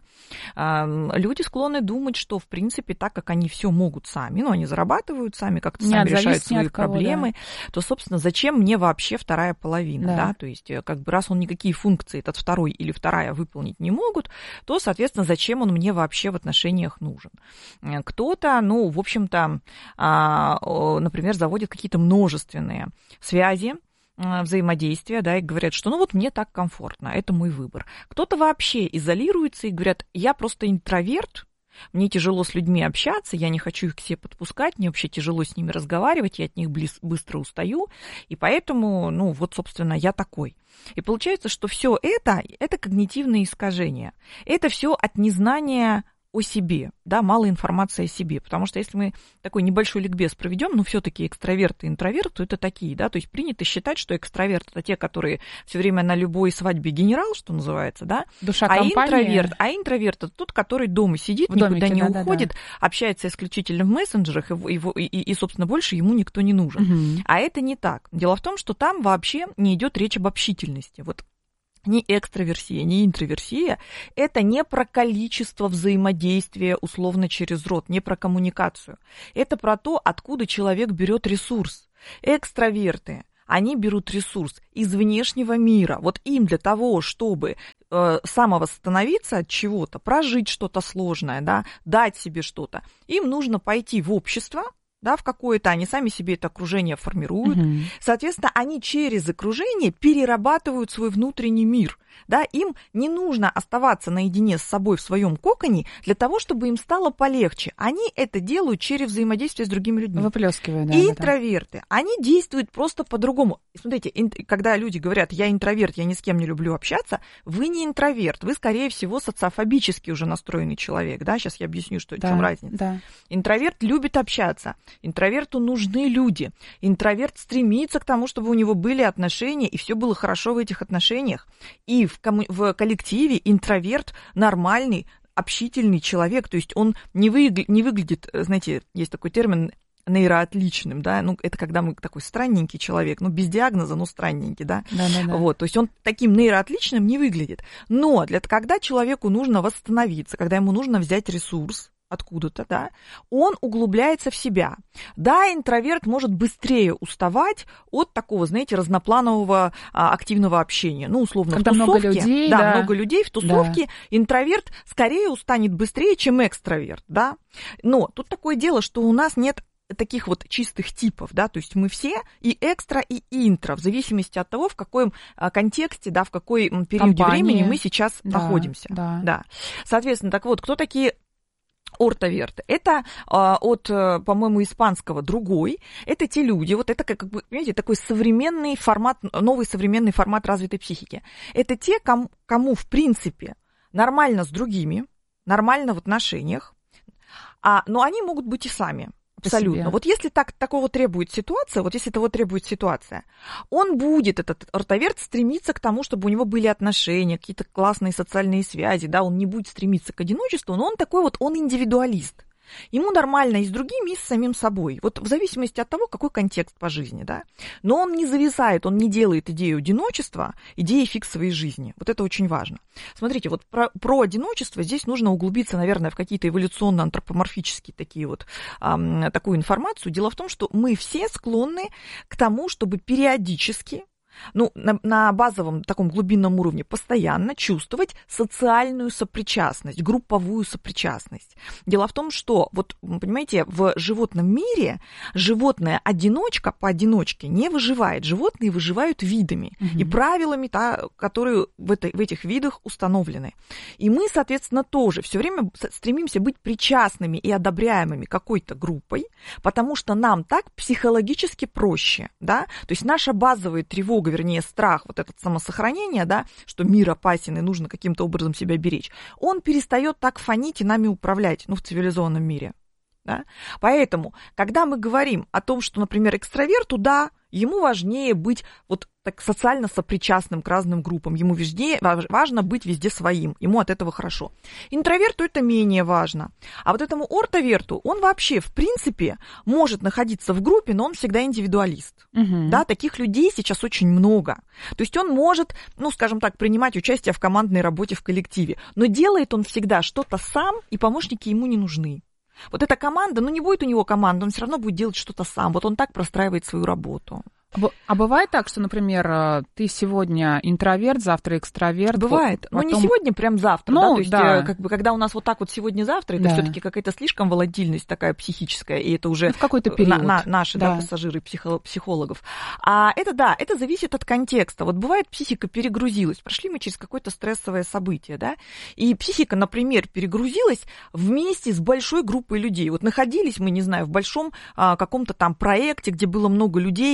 Люди склонны думать, что, в принципе, так как они все могут сами, ну, они зарабатывают сами, как-то сами решают свои проблемы, да, то, собственно, зачем мне вообще вторая половина, да. да, то есть, как бы, раз он никакие функции этот второй или вторая выполнить не могут, то, соответственно, зачем он мне вообще в отношениях нужен? Кто-то, ну, в общем-то, например, заводит какие-то множественные связи, взаимодействия, да, и говорят, что ну вот мне так комфортно, это мой выбор. Кто-то вообще изолируется и говорят, я просто интроверт, мне тяжело с людьми общаться, я не хочу их к себе подпускать, мне вообще тяжело с ними разговаривать, я от них близ, быстро устаю, и поэтому, ну, вот, собственно, я такой. И получается, что все это, это когнитивные искажения. Это все от незнания о себе, да, мало информации о себе, потому что если мы такой небольшой ликбез проведем, ну, все-таки экстраверты и интроверты, это такие, да, то есть принято считать, что экстраверт это те, которые все время на любой свадьбе генерал, что называется, да, душа а компании. интроверт, а интроверт это тот, который дома сидит, в никуда домике, не да, уходит, да, да. общается исключительно в мессенджерах, и, и, и, и, собственно, больше ему никто не нужен. Угу. А это не так. Дело в том, что там вообще не идет речь об общительности. Вот ни экстраверсия, ни интроверсия – это не про количество взаимодействия условно через рот, не про коммуникацию. Это про то, откуда человек берет ресурс. Экстраверты, они берут ресурс из внешнего мира. Вот им для того, чтобы э, самовосстановиться от чего-то, прожить что-то сложное, да, дать себе что-то, им нужно пойти в общество, да, в какое-то, они сами себе это окружение формируют. Угу. Соответственно, они через окружение перерабатывают свой внутренний мир. Да, им не нужно оставаться наедине с собой в своем коконе для того, чтобы им стало полегче. Они это делают через взаимодействие с другими людьми. Выплескивая, да. И да, интроверты, да. Они действуют просто по-другому. Смотрите, когда люди говорят, я интроверт, я ни с кем не люблю общаться, вы не интроверт, вы, скорее всего, социофобически уже настроенный человек. Да? Сейчас я объясню, что, да, в чем разница. Да. Интроверт любит общаться, интроверту нужны люди. Интроверт стремится к тому, чтобы у него были отношения, и все было хорошо в этих отношениях. И в, кому- в коллективе интроверт нормальный, общительный человек, то есть он не, выгля- не выглядит, знаете, есть такой термин нейроотличным, да, ну, это когда мы такой странненький человек, ну, без диагноза, но странненький, да, да, да, да. Вот, то есть он таким нейроотличным не выглядит, но для, когда человеку нужно восстановиться, когда ему нужно взять ресурс откуда-то, да, он углубляется в себя. Да, интроверт может быстрее уставать от такого, знаете, разнопланового а, активного общения. Ну, условно, когда в тусовке. Много людей, да, да, много людей в тусовке. Да. Интроверт скорее устанет быстрее, чем экстраверт, да. Но тут такое дело, что у нас нет таких вот чистых типов, да, то есть мы все и экстра, и интро, в зависимости от того, в каком контексте, да, в какой периоде Компания. времени мы сейчас да, находимся. Да. Да. Соответственно, так вот, кто такие ортоверты? Это а, от, по-моему, испанского другой. Это те люди, вот это, как бы, понимаете, такой современный формат, новый современный формат развитой психики. Это те, кому, кому в принципе, нормально с другими, нормально в отношениях, а, но они могут быть и сами. Абсолютно. Вот если так, такого требует ситуация, вот если того требует ситуация, он будет, этот ортоверт, стремиться к тому, чтобы у него были отношения, какие-то классные социальные связи, да, он не будет стремиться к одиночеству, но он такой вот, он индивидуалист. Ему нормально и с другими, и с самим собой. Вот в зависимости от того, какой контекст по жизни, да. Но он не зависает, он не делает идею одиночества идеей фиксовой жизни. Вот это очень важно. Смотрите, вот про, про одиночество здесь нужно углубиться, наверное, в какие-то эволюционно-антропоморфические такие вот, эм, такую информацию. Дело в том, что мы все склонны к тому, чтобы периодически, ну, на, на базовом таком глубинном уровне постоянно чувствовать социальную сопричастность, групповую сопричастность. Дело в том, что, вот, понимаете, в животном мире животное-одиночка поодиночке не выживает. Животные выживают видами угу. и правилами, да, которые в, этой, в этих видах установлены. И мы, соответственно, тоже все время стремимся быть причастными и одобряемыми какой-то группой, потому что нам так психологически проще, да, то есть наша базовая тревога, вернее, страх, вот это самосохранение, да, что мир опасен и нужно каким-то образом себя беречь, он перестает так фонить и нами управлять, ну, в цивилизованном мире. Да? Поэтому, когда мы говорим о том, что, например, экстраверту, да, ему важнее быть вот так социально сопричастным к разным группам, ему везде, важно быть везде своим, ему от этого хорошо. Интроверту это менее важно. А вот этому ортоверту, он вообще, в принципе, может находиться в группе, но он всегда индивидуалист. Угу. Да, таких людей сейчас очень много. То есть он может, ну, скажем так, принимать участие в командной работе в коллективе, но делает он всегда что-то сам, и помощники ему не нужны. Вот эта команда, ну не будет у него команды, он все равно будет делать что-то сам. Вот он так простраивает свою работу. А бывает так, что, например, ты сегодня интроверт, завтра экстраверт? Бывает. Потом... Ну, не сегодня, прям завтра. Ну, да? То есть, да. как бы, когда у нас вот так вот сегодня-завтра, это да. все-таки какая-то слишком волатильность такая психическая, и это уже ну, в какой-то период. На, на, наши да. Да, пассажиры психо- психологов. А это да, это зависит от контекста. Вот бывает, психика перегрузилась, прошли мы через какое-то стрессовое событие, да, и психика, например, перегрузилась вместе с большой группой людей. Вот находились мы, не знаю, в большом а, каком-то там проекте, где было много людей, было постоянно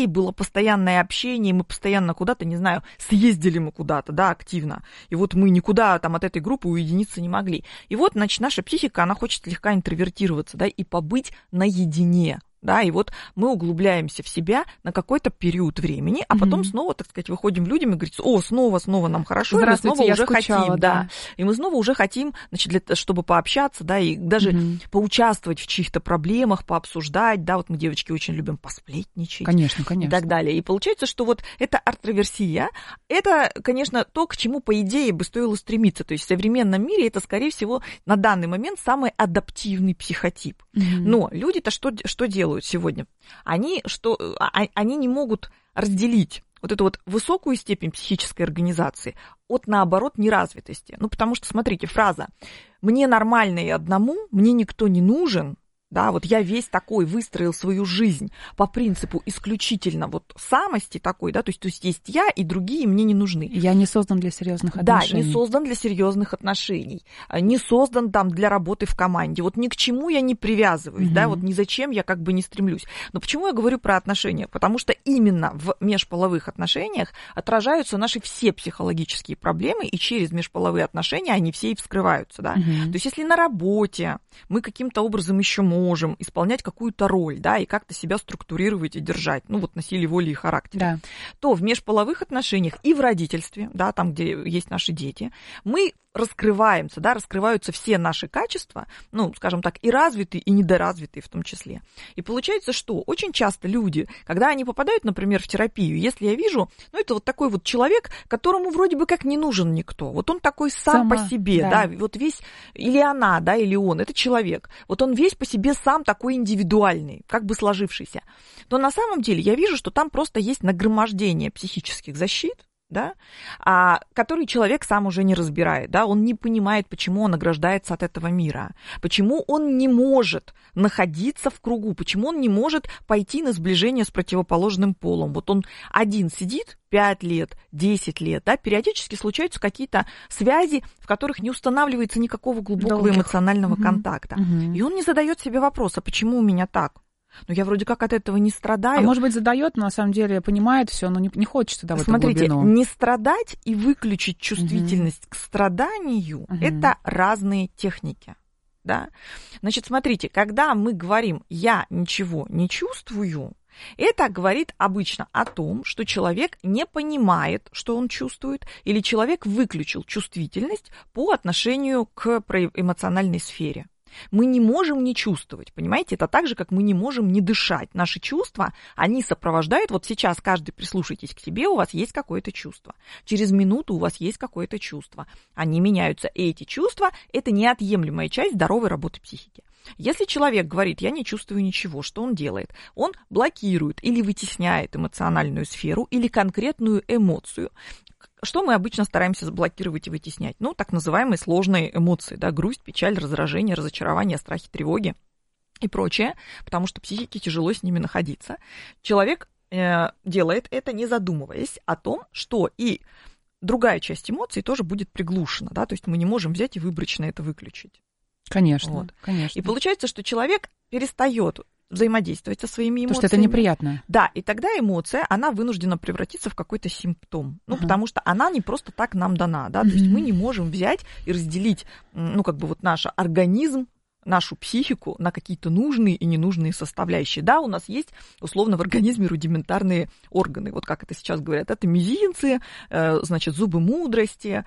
постоянное общение, мы постоянно куда-то, не знаю, съездили мы куда-то, да, активно, и вот мы никуда там от этой группы уединиться не могли. И вот, значит, наша психика, она хочет слегка интровертироваться, да, и побыть наедине. Да, и вот мы углубляемся в себя на какой-то период времени, а потом mm-hmm. снова, так сказать, выходим людям и говорим: о, снова, снова нам хорошо, и мы снова уже скучала, хотим, да. да, и мы снова уже хотим, значит, для, чтобы пообщаться, да, и даже mm-hmm. поучаствовать в чьих-то проблемах, пообсуждать, да, вот мы, девочки, очень любим посплетничать. Конечно, конечно. И так далее. И получается, что вот эта артроверсия, это, конечно, то, к чему, по идее, бы стоило стремиться. То есть в современном мире это, скорее всего, на данный момент самый адаптивный психотип. Mm-hmm. Но люди-то что, что делают сегодня? Они, что, они не могут разделить вот эту вот высокую степень психической организации от, наоборот, неразвитости. Ну, потому что, смотрите, фраза «мне нормально и одному, мне никто не нужен», да, вот я весь такой выстроил свою жизнь по принципу исключительно вот самости такой, да, то есть, то есть есть я, и другие мне не нужны. Я не создан для серьезных отношений. Да, не создан для серьезных отношений, не создан там для работы в команде. Вот ни к чему я не привязываюсь, mm-hmm. да, вот ни зачем я как бы не стремлюсь. Но почему я говорю про отношения? Потому что именно в межполовых отношениях отражаются наши все психологические проблемы, и через межполовые отношения они все и вскрываются, да. Mm-hmm. То есть если на работе мы каким-то образом еще можем можем исполнять какую-то роль, да, и как-то себя структурировать и держать, ну, вот на силе воли и характера, да. то в межполовых отношениях и в родительстве, да, там, где есть наши дети, мы раскрываемся, да, раскрываются все наши качества, ну, скажем так, и развитые, и недоразвитые в том числе. И получается, что очень часто люди, когда они попадают, например, в терапию, если я вижу, ну, это вот такой вот человек, которому вроде бы как не нужен никто, вот он такой сам Сама, по себе, да. да, вот весь, или она, да, или он, это человек, вот он весь по себе сам такой индивидуальный, как бы сложившийся, то на самом деле я вижу, что там просто есть нагромождение психических защит, да, а, который человек сам уже не разбирает, да, он не понимает, почему он ограждается от этого мира, почему он не может находиться в кругу, почему он не может пойти на сближение с противоположным полом. Вот он один сидит пять лет, десять лет, да, периодически случаются какие-то связи, в которых не устанавливается никакого глубокого Долгих. эмоционального угу. контакта. Угу. И он не задает себе вопроса, почему у меня так? Ну, я вроде как от этого не страдаю. А может быть, задает, но на самом деле понимает все, но не, не хочет туда в эту глубину. Смотрите, не страдать и выключить чувствительность угу. к страданию угу. – это разные техники. Да? Значит, смотрите, когда мы говорим «я ничего не чувствую», это говорит обычно о том, что человек не понимает, что он чувствует, или человек выключил чувствительность по отношению к эмоциональной сфере. Мы не можем не чувствовать, понимаете? Это так же, как мы не можем не дышать. Наши чувства, они сопровождают, вот сейчас каждый прислушайтесь к себе, у вас есть какое-то чувство. Через минуту у вас есть какое-то чувство. Они меняются, и эти чувства – это неотъемлемая часть здоровой работы психики. Если человек говорит, я не чувствую ничего, что он делает? Он блокирует или вытесняет эмоциональную сферу или конкретную эмоцию. Что мы обычно стараемся заблокировать и вытеснять? Ну, так называемые сложные эмоции, да, грусть, печаль, раздражение, разочарование, страхи, тревоги и прочее, потому что психике тяжело с ними находиться. Человек э, делает это, не задумываясь о том, что и другая часть эмоций тоже будет приглушена, да, то есть мы не можем взять и выборочно это выключить. Конечно, вот. конечно. И получается, что человек перестает взаимодействовать со своими эмоциями. Потому что это неприятно. Да, и тогда эмоция, она вынуждена превратиться в какой-то симптом. Ну, uh-huh. потому что она не просто так нам дана, да, uh-huh. то есть мы не можем взять и разделить, ну, как бы вот наш организм, нашу психику на какие-то нужные и ненужные составляющие. Да, у нас есть, условно, в организме рудиментарные органы. Вот как это сейчас говорят, это мизинцы, значит, зубы мудрости,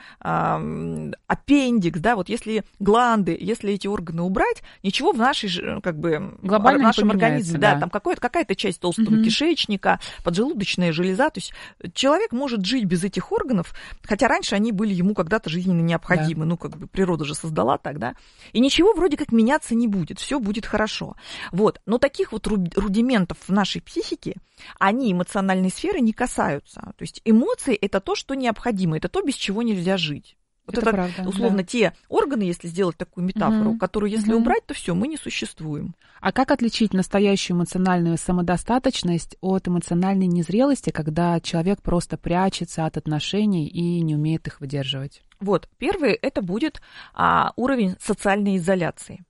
аппендикс, да, вот если гланды, если эти органы убрать, ничего в нашей, как бы, глобально нашем организме, да, да, там какая-то часть толстого угу. кишечника, поджелудочная железа, то есть человек может жить без этих органов, хотя раньше они были ему когда-то жизненно необходимы, да. ну, как бы природа же создала так, да, и ничего вроде как меняться не будет, все будет хорошо. Вот. Но таких вот рудиментов в нашей психике, они эмоциональной сферы не касаются. То есть эмоции – это то, что необходимо, это то, без чего нельзя жить. Вот это, это правда, условно, да. те органы, если сделать такую метафору, угу. которую, если угу. убрать, то все, мы не существуем. А как отличить настоящую эмоциональную самодостаточность от эмоциональной незрелости, когда человек просто прячется от отношений и не умеет их выдерживать? Вот, первый – это будет а, уровень социальной изоляции.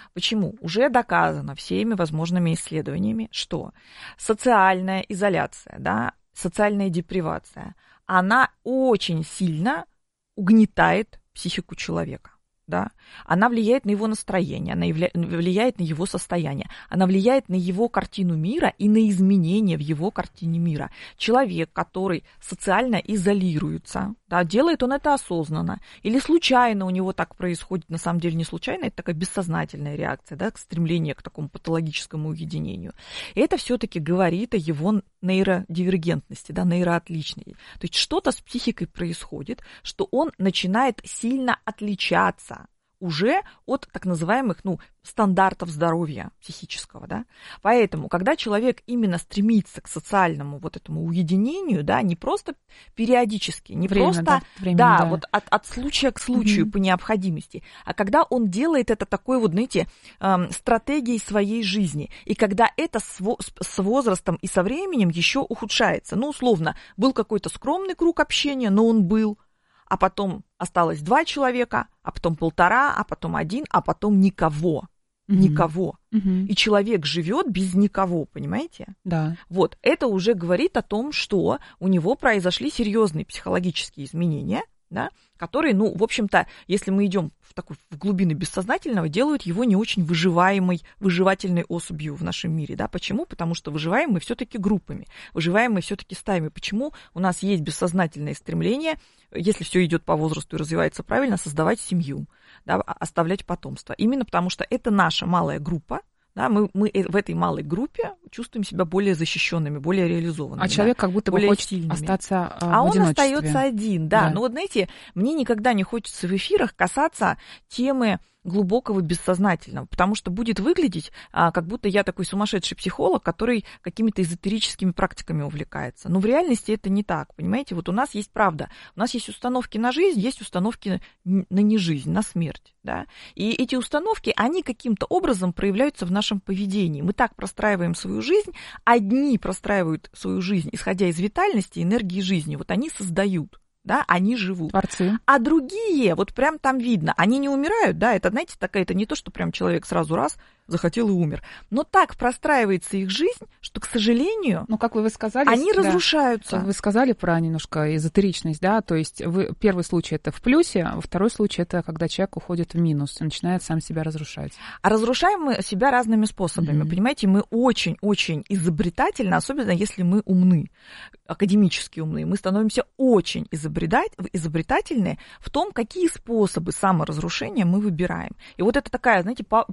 Почему? Уже доказано всеми возможными исследованиями, что социальная изоляция, да, социальная депривация, она очень сильно угнетает психику человека. Да? Она влияет на его настроение, она явля... влияет на его состояние, она влияет на его картину мира и на изменения в его картине мира. Человек, который социально изолируется, да, делает он это осознанно или случайно у него так происходит, на самом деле не случайно, это такая бессознательная реакция, да, к стремлению к такому патологическому уединению. И это все-таки говорит о его нейродивергентности, да, нейроотличности. То есть что-то с психикой происходит, что он начинает сильно отличаться уже от так называемых, ну, стандартов здоровья психического, да. Поэтому, когда человек именно стремится к социальному вот этому уединению, да, не просто периодически, не время, просто, да, времени, да, да, вот от, от случая к случаю mm-hmm. по необходимости, а когда он делает это такой вот, знаете, эм, стратегией своей жизни, и когда это с, с возрастом и со временем еще ухудшается. Ну, условно, был какой-то скромный круг общения, но он был, а потом осталось два человека, а потом полтора, а потом один, а потом никого. Mm-hmm. Никого. Mm-hmm. И человек живет без никого, понимаете? Да. Вот, это уже говорит о том, что у него произошли серьезные психологические изменения, да, которые, ну, в общем-то, если мы идем в такую в глубины бессознательного, делают его не очень выживаемой, выживательной особью в нашем мире, да. Почему? Потому что выживаем мы все-таки группами, выживаем мы все-таки стаями. Почему? У нас есть бессознательное стремление, если все идет по возрасту и развивается правильно, создавать семью, да, оставлять потомство. Именно потому что это наша малая группа. Да, мы, мы в этой малой группе чувствуем себя более защищенными, более реализованными. А да, человек как будто бы хочет сильными. остаться э, а в одиночестве. А он остается один, да. да. Но вот знаете, мне никогда не хочется в эфирах касаться темы глубокого бессознательного, потому что будет выглядеть, а, как будто я такой сумасшедший психолог, который какими-то эзотерическими практиками увлекается. Но в реальности это не так, понимаете? Вот у нас есть правда, у нас есть установки на жизнь, есть установки на нежизнь, на смерть, да? И эти установки, они каким-то образом проявляются в нашем поведении. Мы так простраиваем свою жизнь, одни простраивают свою жизнь, исходя из витальности, энергии жизни, вот они создают. Да, они живут. Творцы. А другие, вот прям там видно, они не умирают, да, это, знаете, такая, это не то, что прям человек сразу раз захотел и умер. Но так простраивается их жизнь, что, к сожалению, ну, как вы сказали, они да, разрушаются. Вы сказали про немножко эзотеричность, да, то есть вы, первый случай это в плюсе, а второй случай это когда человек уходит в минус и начинает сам себя разрушать. А разрушаем мы себя разными способами, mm-hmm. понимаете, мы очень-очень изобретательны, особенно если мы умны, академически умны, мы становимся очень изобретательны в том, какие способы саморазрушения мы выбираем. И вот это такая, знаете, по,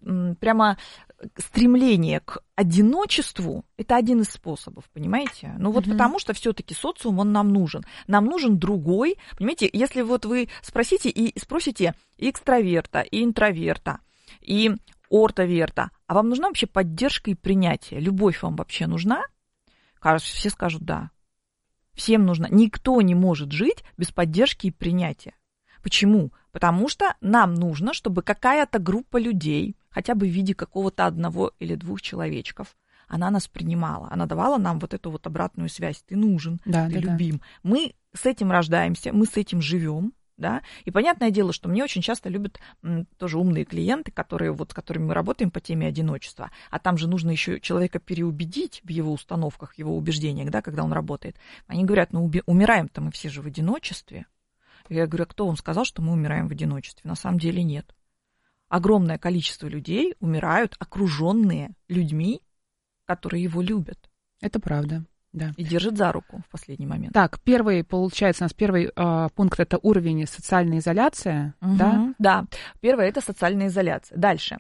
прямо стремление к одиночеству – это один из способов, понимаете? Ну вот mm-hmm. потому что все-таки социум, он нам нужен. Нам нужен другой, понимаете, если вот вы спросите и спросите и экстраверта, и интроверта, и ортоверта, а вам нужна вообще поддержка и принятие? Любовь вам вообще нужна? Кажется, все скажут «да». Всем нужно. Никто не может жить без поддержки и принятия. Почему? Потому что нам нужно, чтобы какая-то группа людей, хотя бы в виде какого-то одного или двух человечков, она нас принимала, она давала нам вот эту вот обратную связь. Ты нужен, да, ты да, любим. Да. Мы с этим рождаемся, мы с этим живем. Да? И понятное дело, что мне очень часто любят м, тоже умные клиенты, которые, вот, с которыми мы работаем по теме одиночества. А там же нужно еще человека переубедить в его установках, в его убеждениях, да, когда он работает. Они говорят, ну уби- умираем-то мы все же в одиночестве. Я говорю, а кто вам сказал, что мы умираем в одиночестве? На самом деле нет. Огромное количество людей умирают, окруженные людьми, которые его любят. Это правда. Да. И держит за руку в последний момент. Так, первый, получается, у нас первый э, пункт – это уровень социальной изоляции, угу, да? Да, первое – это социальная изоляция. Дальше.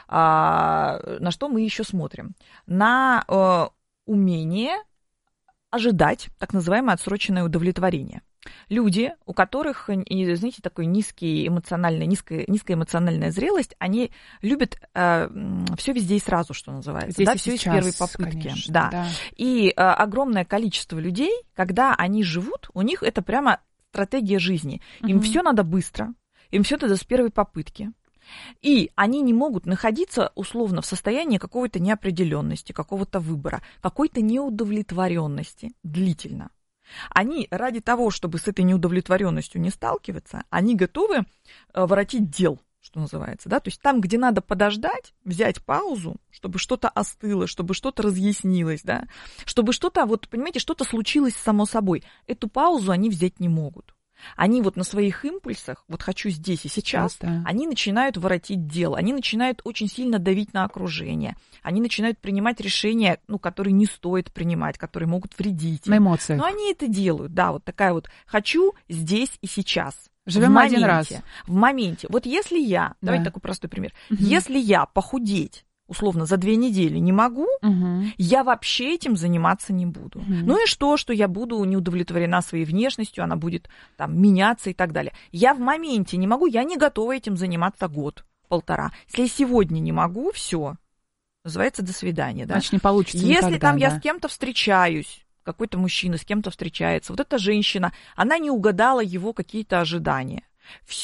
А, на что мы еще смотрим? На э, умение ожидать так называемое отсроченное удовлетворение. Люди, у которых, знаете, такой низкий эмоциональный, низкая, низкая эмоциональная зрелость, они любят э, все везде и сразу, что называется. Здесь да, и все сейчас, из первой попытки. Конечно, да. Да. И э, огромное количество людей, когда они живут, у них это прямо стратегия жизни. Им угу. все надо быстро, им все надо с первой попытки. И они не могут находиться условно в состоянии какой-то неопределенности, какого-то выбора, какой-то неудовлетворенности длительно. Они ради того, чтобы с этой неудовлетворенностью не сталкиваться, они готовы воротить дел. что называется, да, то есть там, где надо подождать, взять паузу, чтобы что-то остыло, чтобы что-то разъяснилось, да, чтобы что-то, вот, понимаете, что-то случилось само собой. Эту паузу они взять не могут. Они вот на своих импульсах, вот хочу здесь и сейчас, сейчас да. они начинают воротить дело, они начинают очень сильно давить на окружение, они начинают принимать решения, ну, которые не стоит принимать, которые могут вредить. На эмоциях. Но они это делают, да, вот такая вот хочу здесь и сейчас. Живем один раз. В моменте. Вот если я, да. давайте такой простой пример, угу. если я похудеть, условно, за две недели не могу, угу. я вообще этим заниматься не буду. Угу. Ну и что, что я буду не удовлетворена своей внешностью, она будет там меняться и так далее. Я в моменте не могу, я не готова этим заниматься год, полтора. Если я сегодня не могу, все, называется до свидания. Да? Значит, не получится Если никогда, там да. я с кем-то встречаюсь, какой-то мужчина с кем-то встречается, вот эта женщина, она не угадала его какие-то ожидания.